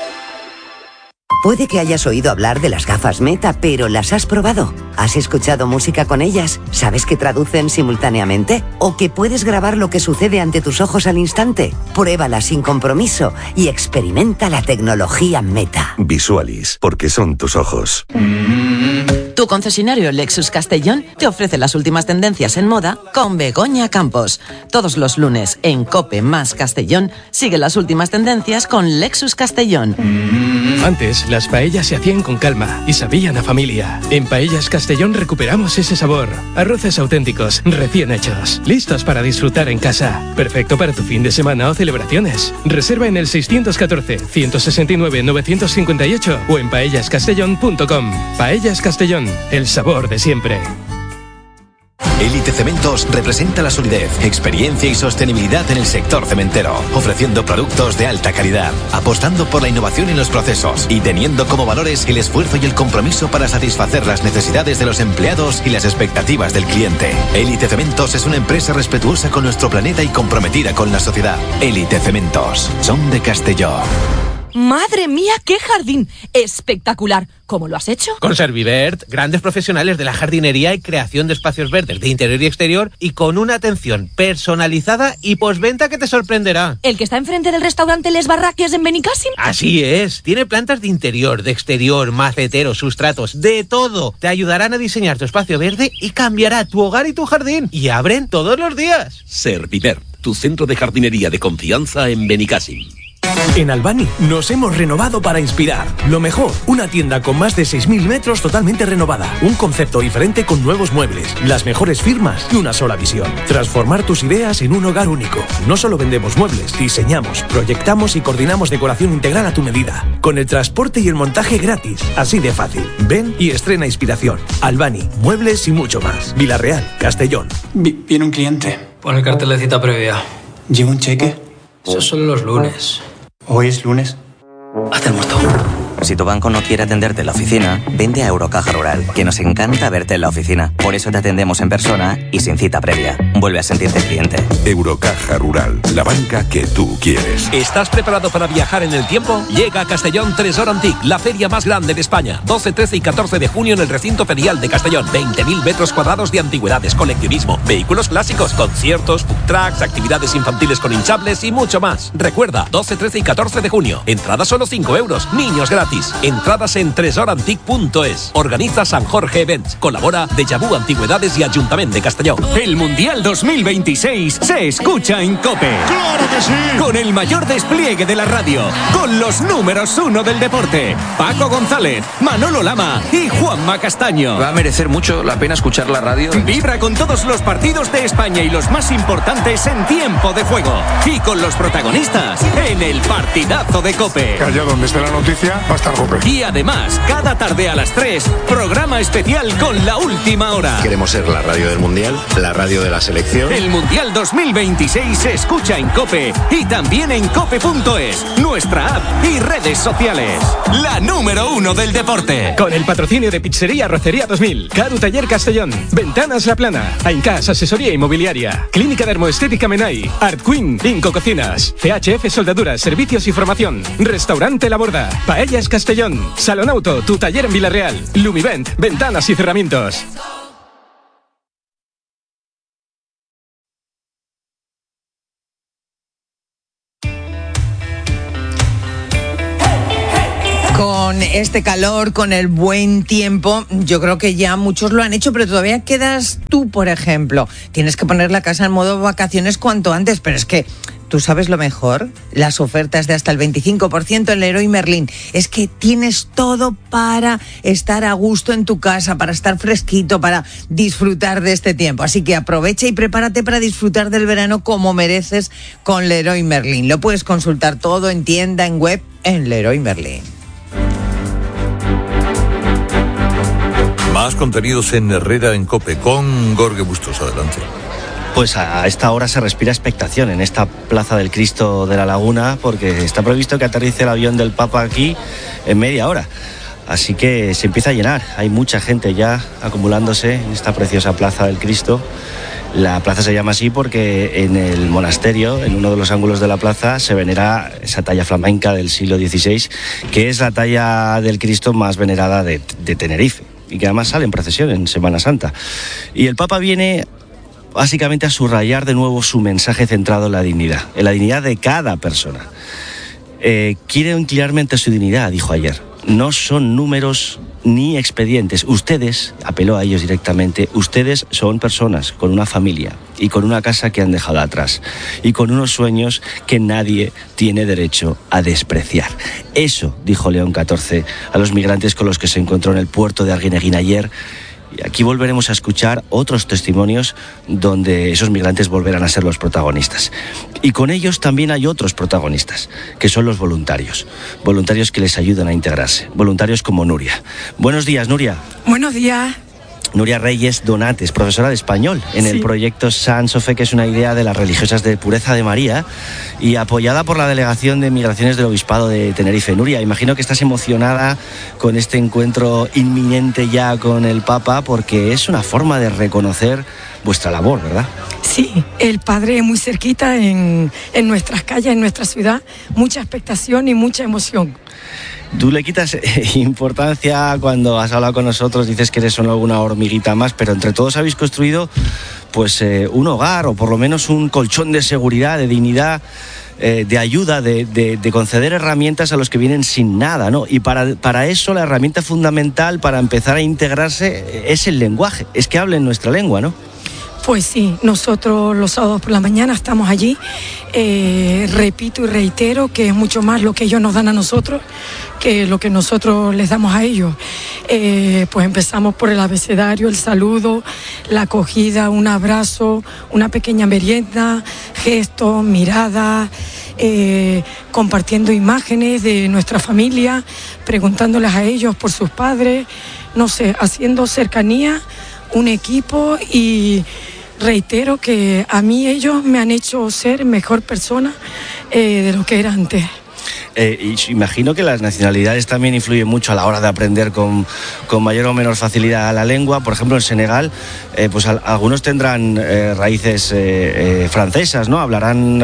Puede que hayas oído hablar de las gafas Meta, pero ¿las has probado? ¿Has escuchado música con ellas? ¿Sabes que traducen simultáneamente? ¿O que puedes grabar lo que sucede ante tus ojos al instante? Pruébalas sin compromiso y experimenta la tecnología Meta. Visualis, porque son tus ojos. Tu concesionario Lexus Castellón te ofrece las últimas tendencias en moda con Begoña Campos. Todos los lunes en COPE más Castellón sigue las últimas tendencias con Lexus Castellón. Antes, las paellas se hacían con calma y sabían a familia. En Paellas Castellón recuperamos ese sabor. Arroces auténticos, recién hechos, listos para disfrutar en casa. Perfecto para tu fin de semana o celebraciones. Reserva en el 614-169-958 o en paellascastellón.com. Paellas Castellón, el sabor de siempre. Élite Cementos representa la solidez, experiencia y sostenibilidad en el sector cementero, ofreciendo productos de alta calidad, apostando por la innovación en los procesos y teniendo como valores el esfuerzo y el compromiso para satisfacer las necesidades de los empleados y las expectativas del cliente. Élite Cementos es una empresa respetuosa con nuestro planeta y comprometida con la sociedad. Élite Cementos, son de Castellón. ¡Madre mía, qué jardín! ¡Espectacular! ¿Cómo lo has hecho? Con Servivert, grandes profesionales de la jardinería y creación de espacios verdes de interior y exterior y con una atención personalizada y postventa que te sorprenderá. ¿El que está enfrente del restaurante Les Barraques en Benicàssim? Así es. Tiene plantas de interior, de exterior, maceteros, sustratos, de todo. Te ayudarán a diseñar tu espacio verde y cambiará tu hogar y tu jardín. Y abren todos los días. Servivert, tu centro de jardinería de confianza en Benicàssim. En Albany nos hemos renovado para inspirar. Lo mejor, una tienda con más de 6.000 metros totalmente renovada. Un concepto diferente con nuevos muebles, las mejores firmas y una sola visión. Transformar tus ideas en un hogar único. No solo vendemos muebles, diseñamos, proyectamos y coordinamos decoración integral a tu medida. Con el transporte y el montaje gratis. Así de fácil. Ven y estrena inspiración. Albany, muebles y mucho más. Vilarreal, Castellón. Viene un cliente. Pon el cartel de cita previa. ¿Lleva un cheque? Esos son los lunes. ¿Hoy es lunes? Haz el muerto. Si tu banco no quiere atenderte en la oficina, vente a Eurocaja Rural, que nos encanta verte en la oficina. Por eso te atendemos en persona y sin cita previa. Vuelve a sentirte cliente. Eurocaja Rural, la banca que tú quieres. ¿Estás preparado para viajar en el tiempo? Llega a Castellón Tresor Antique, la feria más grande de España. 12, 13 y 14 de junio en el recinto ferial de Castellón. 20.000 metros cuadrados de antigüedades, coleccionismo, vehículos clásicos, conciertos, food trucks, actividades infantiles con hinchables y mucho más. Recuerda, 12, 13 y 14 de junio. Entrada solo 5 euros. Niños gratis. Entradas en tresorantic.es. Organiza San Jorge Events. Colabora Déjà Vu Antigüedades y Ayuntamiento de Castellón. El Mundial 2026 se escucha en COPE. ¡Claro que sí! Con el mayor despliegue de la radio. Con los números 1 del deporte. Paco González, Manolo Lama y Juanma Castaño. Va a merecer mucho la pena escuchar la radio. Vibra con todos los partidos de España y los más importantes en tiempo de juego. Y con los protagonistas en el partidazo de COPE. Que allá donde esté la noticia va a estar Cope. Y además, cada tarde a las 3, programa especial con La Última Hora. Queremos ser la radio del Mundial, la radio de la selección. El Mundial 2026 se escucha en COPE y también en cope.es, nuestra app y redes sociales. La número 1 del deporte. Con el patrocinio de Pizzería Rocería 2000, Cadu Taller Castellón, Ventanas La Plana, Aincas Asesoría Inmobiliaria, Clínica Dermoestética Menai, Art Queen, Inco Cocinas, CHF Soldaduras, Servicios y Formación, Restaurante La Borda, Paellas Castellón, Salón Auto, tu taller en Villarreal, Lumivent, Ventanas y Cerramientos. Con este calor, con el buen tiempo, yo creo que ya muchos lo han hecho, pero todavía quedas tú, por ejemplo. Tienes que poner la casa en modo vacaciones cuanto antes, pero es que tú sabes lo mejor, las ofertas de hasta el 25% en Leroy Merlin. Es que tienes todo para estar a gusto en tu casa, para estar fresquito, para disfrutar de este tiempo. Así que aprovecha y prepárate para disfrutar del verano como mereces con Leroy Merlin. Lo puedes consultar todo en tienda, en web, en Leroy Merlin. Más contenidos en Herrera en COPE con Jorge Bustos. Adelante. Pues a esta hora se respira expectación en esta Plaza del Cristo de la Laguna, porque está previsto que aterrice el avión del Papa aquí en media hora. Así que se empieza a llenar. Hay mucha gente ya acumulándose en esta preciosa Plaza del Cristo. La plaza se llama así porque en el monasterio, en uno de los ángulos de la plaza, se venera esa talla flamenca del siglo XVI, que es la talla del Cristo más venerada de Tenerife, y que además sale en procesión en Semana Santa. Y el Papa viene básicamente a subrayar de nuevo su mensaje centrado en la dignidad de cada persona. Quiero inclinarme ante su dignidad, dijo ayer. No son números ni expedientes. Ustedes, apeló a ellos directamente, ustedes son personas con una familia y con una casa que han dejado atrás y con unos sueños que nadie tiene derecho a despreciar. Eso dijo León XIV a los migrantes con los que se encontró en el puerto de Arguineguín ayer. Y aquí volveremos a escuchar otros testimonios donde esos migrantes volverán a ser los protagonistas. Y con ellos también hay otros protagonistas, que son los voluntarios. Voluntarios que les ayudan a integrarse. Voluntarios como Nuria. Buenos días, Nuria. Buenos días. Nuria Reyes Donates, profesora de español en el proyecto Sans Sofe, que es una idea de las religiosas de Pureza de María y apoyada por la Delegación de Migraciones del Obispado de Tenerife. Nuria, imagino que estás emocionada con este encuentro inminente ya con el Papa, porque es una forma de reconocer vuestra labor, ¿verdad? Sí, el Padre muy cerquita en nuestras calles, en nuestra ciudad, mucha expectación y mucha emoción. Tú le quitas importancia cuando has hablado con nosotros, dices que eres solo una hormiguita más, pero entre todos habéis construido pues un hogar, o por lo menos un colchón de seguridad, de dignidad, de ayuda, de conceder herramientas a los que vienen sin nada, ¿no? Y para eso la herramienta fundamental para empezar a integrarse es el lenguaje, es que hablen nuestra lengua, ¿no? Pues sí, nosotros los sábados por la mañana estamos allí, repito y reitero que es mucho más lo que ellos nos dan a nosotros que lo que nosotros les damos a ellos. Pues empezamos por el abecedario, el saludo, la acogida, un abrazo, una pequeña merienda, gestos, miradas, compartiendo imágenes de nuestra familia, preguntándoles a ellos por sus padres, no sé, haciendo cercanía, un equipo, y reitero que a mí ellos me han hecho ser mejor persona de lo que era antes. Y imagino que las nacionalidades también influyen mucho a la hora de aprender con mayor o menor facilidad la lengua. Por ejemplo, en Senegal, pues algunos tendrán raíces francesas, ¿no? Hablarán,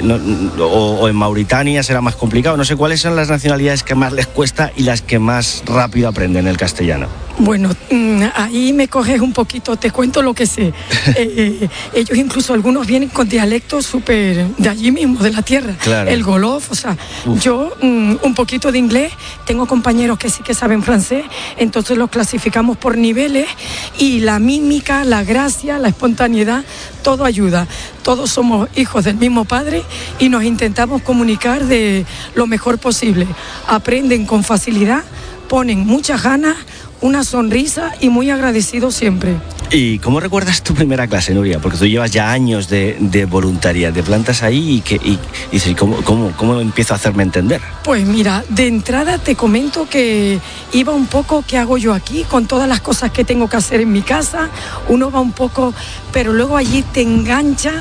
o en Mauritania será más complicado. No sé cuáles son las nacionalidades que más les cuesta y las que más rápido aprenden el castellano. Bueno, ahí me coges un poquito, te cuento lo que sé. Ellos incluso algunos vienen con dialectos súper de allí mismo, de la tierra. Claro. El golof, o sea, yo un poquito de inglés, tengo compañeros que sí que saben francés, entonces los clasificamos por niveles, y la mímica, la gracia, la espontaneidad, todo ayuda. Todos somos hijos del mismo padre y nos intentamos comunicar de lo mejor posible. Aprenden con facilidad, ponen muchas ganas, una sonrisa y muy agradecidos siempre. ¿Y cómo recuerdas tu primera clase, Nuria? Porque tú llevas ya años de voluntariado, te plantas ahí y dices, ¿cómo empiezo a hacerme entender? Pues mira, de entrada te comento que iba un poco, ¿qué hago yo aquí? Con todas las cosas que tengo que hacer en mi casa, uno va un poco, pero luego allí te engancha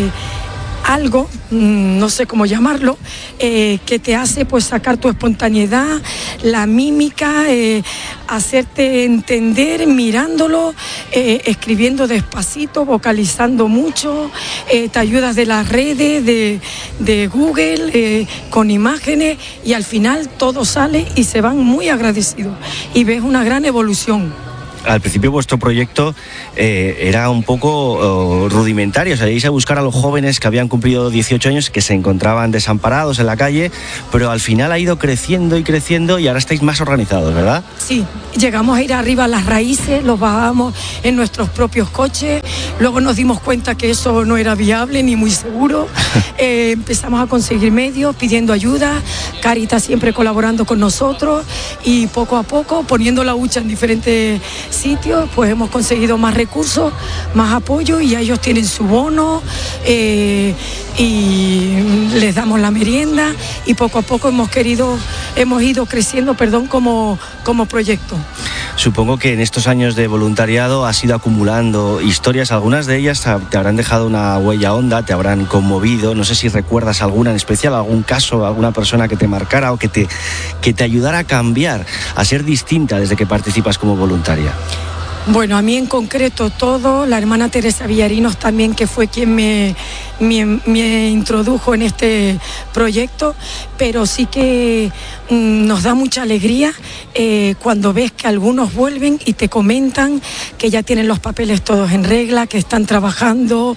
algo, no sé cómo llamarlo, que te hace pues sacar tu espontaneidad, la mímica, hacerte entender mirándolo, escribiendo despacito, vocalizando mucho, te ayudas de las redes, de Google, con imágenes, y al final todo sale y se van muy agradecidos y ves una gran evolución. Al principio vuestro proyecto era un poco rudimentario, salíais a buscar a los jóvenes que habían cumplido 18 años, que se encontraban desamparados en la calle, pero al final ha ido creciendo y creciendo y ahora estáis más organizados, ¿verdad? Sí, llegamos a ir arriba a las raíces, los bajamos en nuestros propios coches, luego nos dimos cuenta que eso no era viable ni muy seguro, empezamos a conseguir medios, pidiendo ayuda, Cáritas siempre colaborando con nosotros y poco a poco poniendo la hucha en diferentes sitios, pues hemos conseguido más recursos, más apoyo, y ellos tienen su bono y les damos la merienda, y poco a poco hemos ido creciendo, como proyecto. Supongo que en estos años de voluntariado has ido acumulando historias, algunas de ellas te habrán dejado una huella honda, te habrán conmovido. No sé si recuerdas alguna en especial, algún caso, alguna persona que te marcara o que te ayudara a cambiar, a ser distinta desde que participas como voluntaria. Bueno, a mí en concreto todo, la hermana Teresa Villarinos también, que fue quien me introdujo en este proyecto, pero sí que nos da mucha alegría cuando ves que algunos vuelven y te comentan que ya tienen los papeles todos en regla, que están trabajando,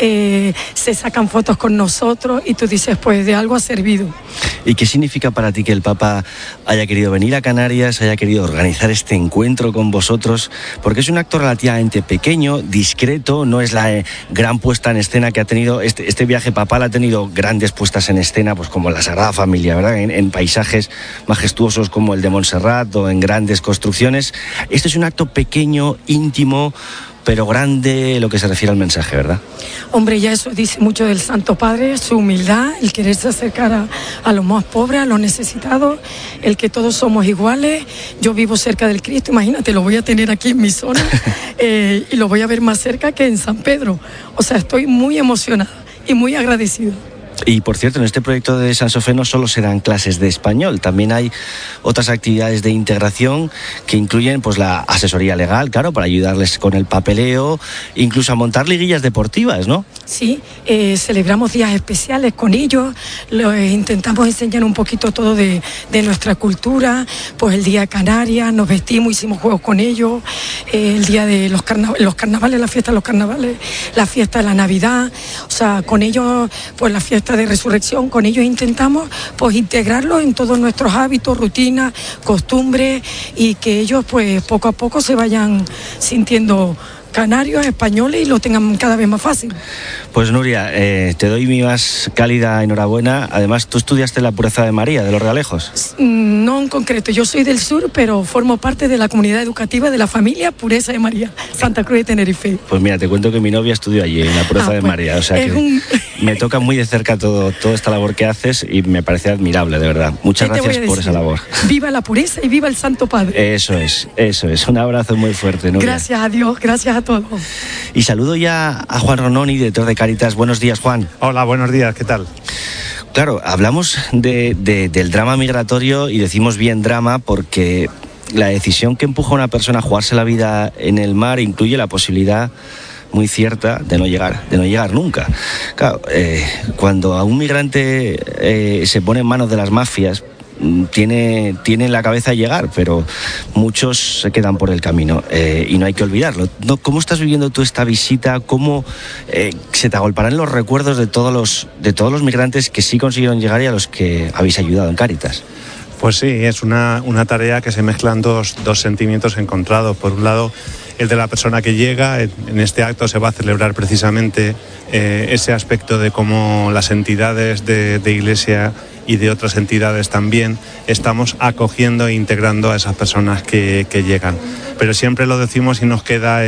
se sacan fotos con nosotros y tú dices, pues de algo ha servido. ¿Y qué significa para ti que el Papa haya querido venir a Canarias, haya querido organizar este encuentro con vosotros? Porque es un acto relativamente pequeño, discreto, no es la gran puesta en escena que ha tenido. Este viaje papal ha tenido grandes puestas en escena, pues como la Sagrada Familia, ¿verdad? En paisajes majestuosos como el de Montserrat o en grandes construcciones. Este es un acto pequeño, íntimo, pero grande, lo que se refiere al mensaje, ¿verdad? Hombre, ya eso dice mucho del Santo Padre, su humildad, el quererse acercar a los más pobres, a los necesitados, el que todos somos iguales. Yo vivo cerca del Cristo, imagínate, lo voy a tener aquí en mi zona y lo voy a ver más cerca que en San Pedro. O sea, estoy muy emocionada y muy agradecida. Y por cierto, en este proyecto de San Sofé no solo se dan clases de español, también hay otras actividades de integración que incluyen pues la asesoría legal, claro, para ayudarles con el papeleo, incluso a montar liguillas deportivas, ¿no? Sí, celebramos días especiales con ellos, intentamos enseñar un poquito todo de nuestra cultura, pues el día de Canarias, nos vestimos, hicimos juegos con ellos, el día de los carnavales, la fiesta de los carnavales, la fiesta de la Navidad, o sea, con ellos, pues la fiesta de Resurrección, con ellos intentamos pues integrarlos en todos nuestros hábitos, rutinas, costumbres, y que ellos pues poco a poco se vayan sintiendo canarios, españoles, y lo tengan cada vez más fácil. Pues Nuria, te doy mi más cálida enhorabuena. Además, tú estudiaste la Pureza de María, de Los Realejos. No en concreto, yo soy del sur, pero formo parte de la comunidad educativa de la familia Pureza de María, Santa Cruz de Tenerife. Pues mira, te cuento que mi novia estudió allí, en la Pureza de María, o sea que me toca muy de cerca toda esta labor que haces y me parece admirable, de verdad. Muchas gracias por esa labor. Viva la pureza y viva el Santo Padre. Eso es. Un abrazo muy fuerte, Nuria. Gracias a Dios, gracias a todos. Y saludo ya a Juan Rononi, director de Cáritas. Buenos días, Juan. Hola, buenos días, ¿qué tal? Claro, hablamos del drama migratorio, y decimos bien drama porque la decisión que empuja a una persona a jugarse la vida en el mar incluye la posibilidad muy cierta de no llegar nunca. Claro, cuando a un migrante se pone en manos de las mafias, tiene en la cabeza llegar, pero muchos se quedan por el camino y no hay que olvidarlo. ¿Cómo estás viviendo tú esta visita? ¿Cómo se te agolparán los recuerdos de todos los migrantes que sí consiguieron llegar y a los que habéis ayudado en Cáritas? Pues sí, es una tarea que se mezclan dos sentimientos encontrados. Por un lado, el de la persona que llega. En este acto se va a celebrar precisamente ese aspecto de cómo las entidades de Iglesia y de otras entidades también, estamos acogiendo e integrando a esas personas que llegan. Pero siempre lo decimos y nos queda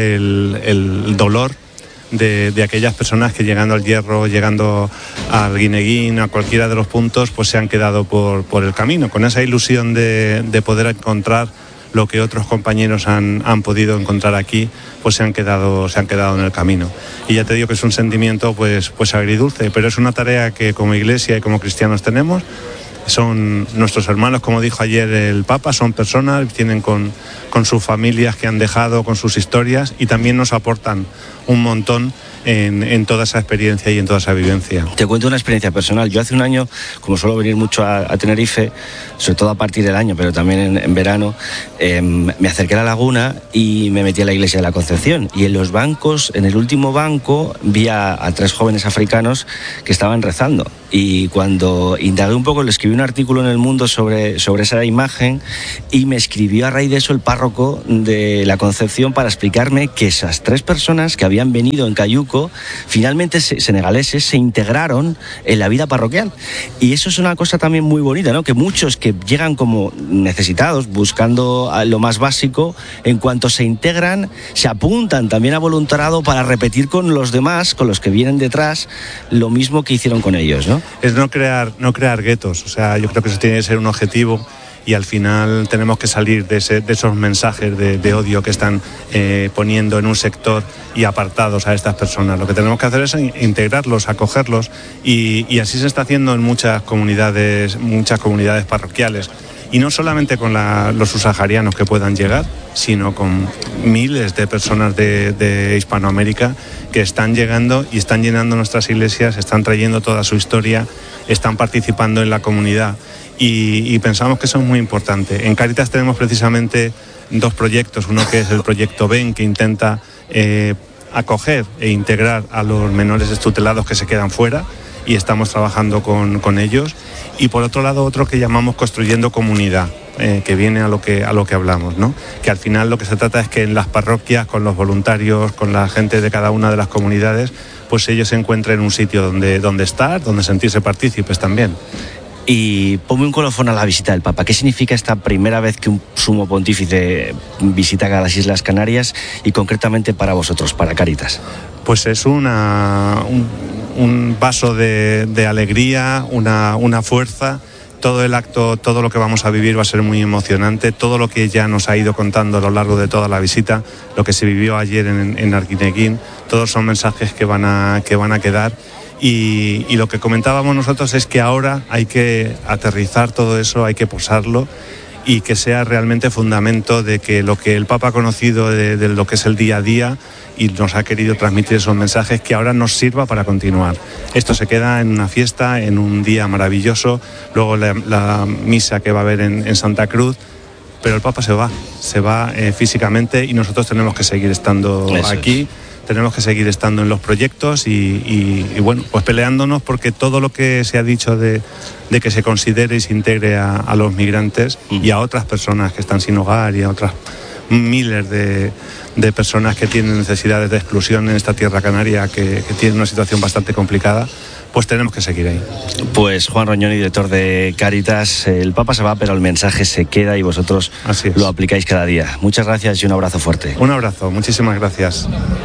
el dolor de aquellas personas que llegando al Hierro, llegando al Guineguín, a cualquiera de los puntos, pues se han quedado por el camino, con esa ilusión de poder encontrar lo que otros compañeros han podido encontrar aquí, pues se han quedado en el camino. Y ya te digo que es un sentimiento pues agridulce, pero es una tarea que como Iglesia y como cristianos tenemos. Son nuestros hermanos, como dijo ayer el Papa, son personas, tienen con sus familias que han dejado, con sus historias, y también nos aportan un montón en toda esa experiencia y en toda esa vivencia. Te cuento una experiencia personal. Yo hace un año, como suelo venir mucho a Tenerife, sobre todo a partir del año, pero también en verano, me acerqué a la laguna y me metí a la iglesia de la Concepción. Y en los bancos, en el último banco, vi a 3 jóvenes africanos que estaban rezando. Y cuando indagué un poco, le escribí un artículo en El Mundo sobre esa imagen, y me escribió a raíz de eso el párroco de la Concepción para explicarme que esas 3 personas que habían venido en cayuco, finalmente senegaleses, se integraron en la vida parroquial. Y eso es una cosa también muy bonita, ¿no? Que muchos que llegan como necesitados, buscando lo más básico, en cuanto se integran, se apuntan también a voluntariado para repetir con los demás, con los que vienen detrás, lo mismo que hicieron con ellos, ¿no? Es no crear guetos. O sea, yo creo que eso tiene que ser un objetivo, y al final tenemos que salir de esos mensajes de odio que están poniendo en un sector y apartados a estas personas. Lo que tenemos que hacer es integrarlos, acogerlos, y así se está haciendo en muchas comunidades parroquiales. Y no solamente con los subsaharianos que puedan llegar, sino con miles de personas de Hispanoamérica que están llegando y están llenando nuestras iglesias, están trayendo toda su historia, están participando en la comunidad. Y pensamos que eso es muy importante. En Cáritas tenemos precisamente 2 proyectos, uno que es el proyecto BEN, que intenta acoger e integrar a los menores extutelados que se quedan fuera, y estamos trabajando con ellos. Y por otro lado, otro que llamamos Construyendo Comunidad, que viene a lo que hablamos, ¿no? Que al final lo que se trata es que en las parroquias, con los voluntarios, con la gente de cada una de las comunidades, pues ellos se encuentren un sitio donde estar, donde sentirse partícipes también. Y ponme un colofón a la visita del Papa. ¿Qué significa esta primera vez que un sumo pontífice visita a las Islas Canarias, y concretamente para vosotros, para Cáritas? Pues es un vaso de alegría, una fuerza. Todo el acto, todo lo que vamos a vivir va a ser muy emocionante. Todo lo que ya nos ha ido contando a lo largo de toda la visita, lo que se vivió ayer en Arguineguín, todos son mensajes que van a quedar. Y lo que comentábamos nosotros es que ahora hay que aterrizar todo eso, hay que posarlo, y que sea realmente fundamento de que lo que el Papa ha conocido de lo que es el día a día y nos ha querido transmitir esos mensajes, que ahora nos sirva para continuar. Esto se queda en una fiesta, en un día maravilloso, luego la misa que va a haber en Santa Cruz, pero el Papa se va físicamente, y nosotros tenemos que seguir estando aquí. Tenemos que seguir estando en los proyectos y bueno, pues peleándonos porque todo lo que se ha dicho de que se considere y se integre a los migrantes y a otras personas que están sin hogar, y a otras miles de personas que tienen necesidades de exclusión en esta tierra canaria, que tienen una situación bastante complicada, pues tenemos que seguir ahí. Pues Juan Roñoni, director de Cáritas, el Papa se va, pero el mensaje se queda y vosotros lo aplicáis cada día. Muchas gracias y un abrazo fuerte. Un abrazo, muchísimas gracias.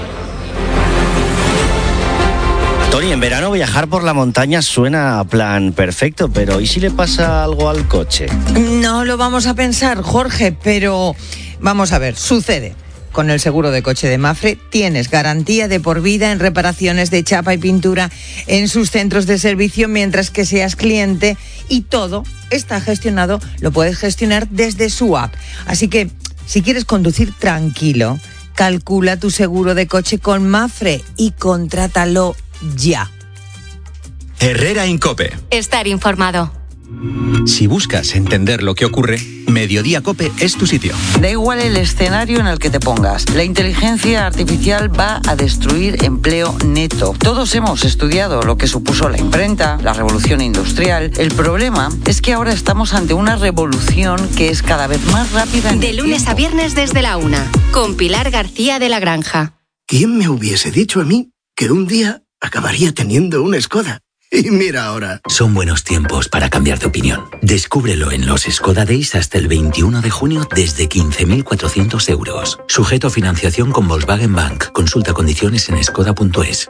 Tony, en verano viajar por la montaña suena a plan perfecto, pero ¿y si le pasa algo al coche? No lo vamos a pensar, Jorge, pero vamos a ver, sucede. Con el seguro de coche de Mapfre tienes garantía de por vida en reparaciones de chapa y pintura en sus centros de servicio mientras que seas cliente, y todo está gestionado, lo puedes gestionar desde su app. Así que si quieres conducir tranquilo, calcula tu seguro de coche con Mapfre y contrátalo ya. Herrera en COPE. Estar informado. Si buscas entender lo que ocurre, Mediodía COPE es tu sitio. Da igual el escenario en el que te pongas. La inteligencia artificial va a destruir empleo neto. Todos hemos estudiado lo que supuso la imprenta, la revolución industrial. El problema es que ahora estamos ante una revolución que es cada vez más rápida. De lunes a viernes desde la 1, con Pilar García de la Granja. ¿Quién me hubiese dicho a mí que un día acabaría teniendo una Skoda? Y mira ahora. Son buenos tiempos para cambiar de opinión. Descúbrelo en los Skoda Days hasta el 21 de junio desde 15.400 euros. Sujeto a financiación con Volkswagen Bank. Consulta condiciones en skoda.es.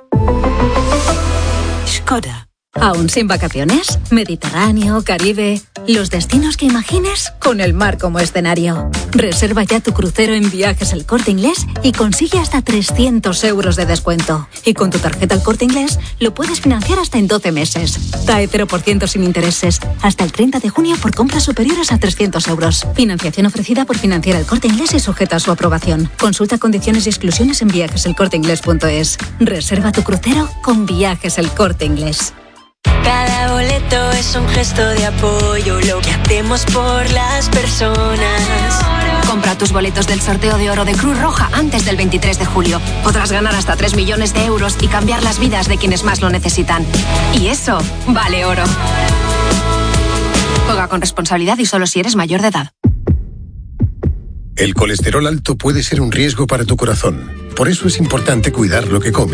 Skoda. ¿Aún sin vacaciones? Mediterráneo, Caribe... Los destinos que imagines con el mar como escenario. Reserva ya tu crucero en Viajes El Corte Inglés y consigue hasta 300 euros de descuento. Y con tu tarjeta El Corte Inglés lo puedes financiar hasta en 12 meses. TAE 0% sin intereses. Hasta el 30 de junio por compras superiores a 300 euros. Financiación ofrecida por Financiera El Corte Inglés y sujeta a su aprobación. Consulta condiciones y exclusiones en viajeselcorteinglés.es. Reserva tu crucero con Viajes El Corte Inglés. Cada boleto es un gesto de apoyo, lo que hacemos por las personas. Compra tus boletos del sorteo de oro de Cruz Roja antes del 23 de julio. Podrás ganar hasta 3 millones de euros y cambiar las vidas de quienes más lo necesitan. Y eso vale oro. Juega con responsabilidad y solo si eres mayor de edad. El colesterol alto puede ser un riesgo para tu corazón. Por eso es importante cuidar lo que comes.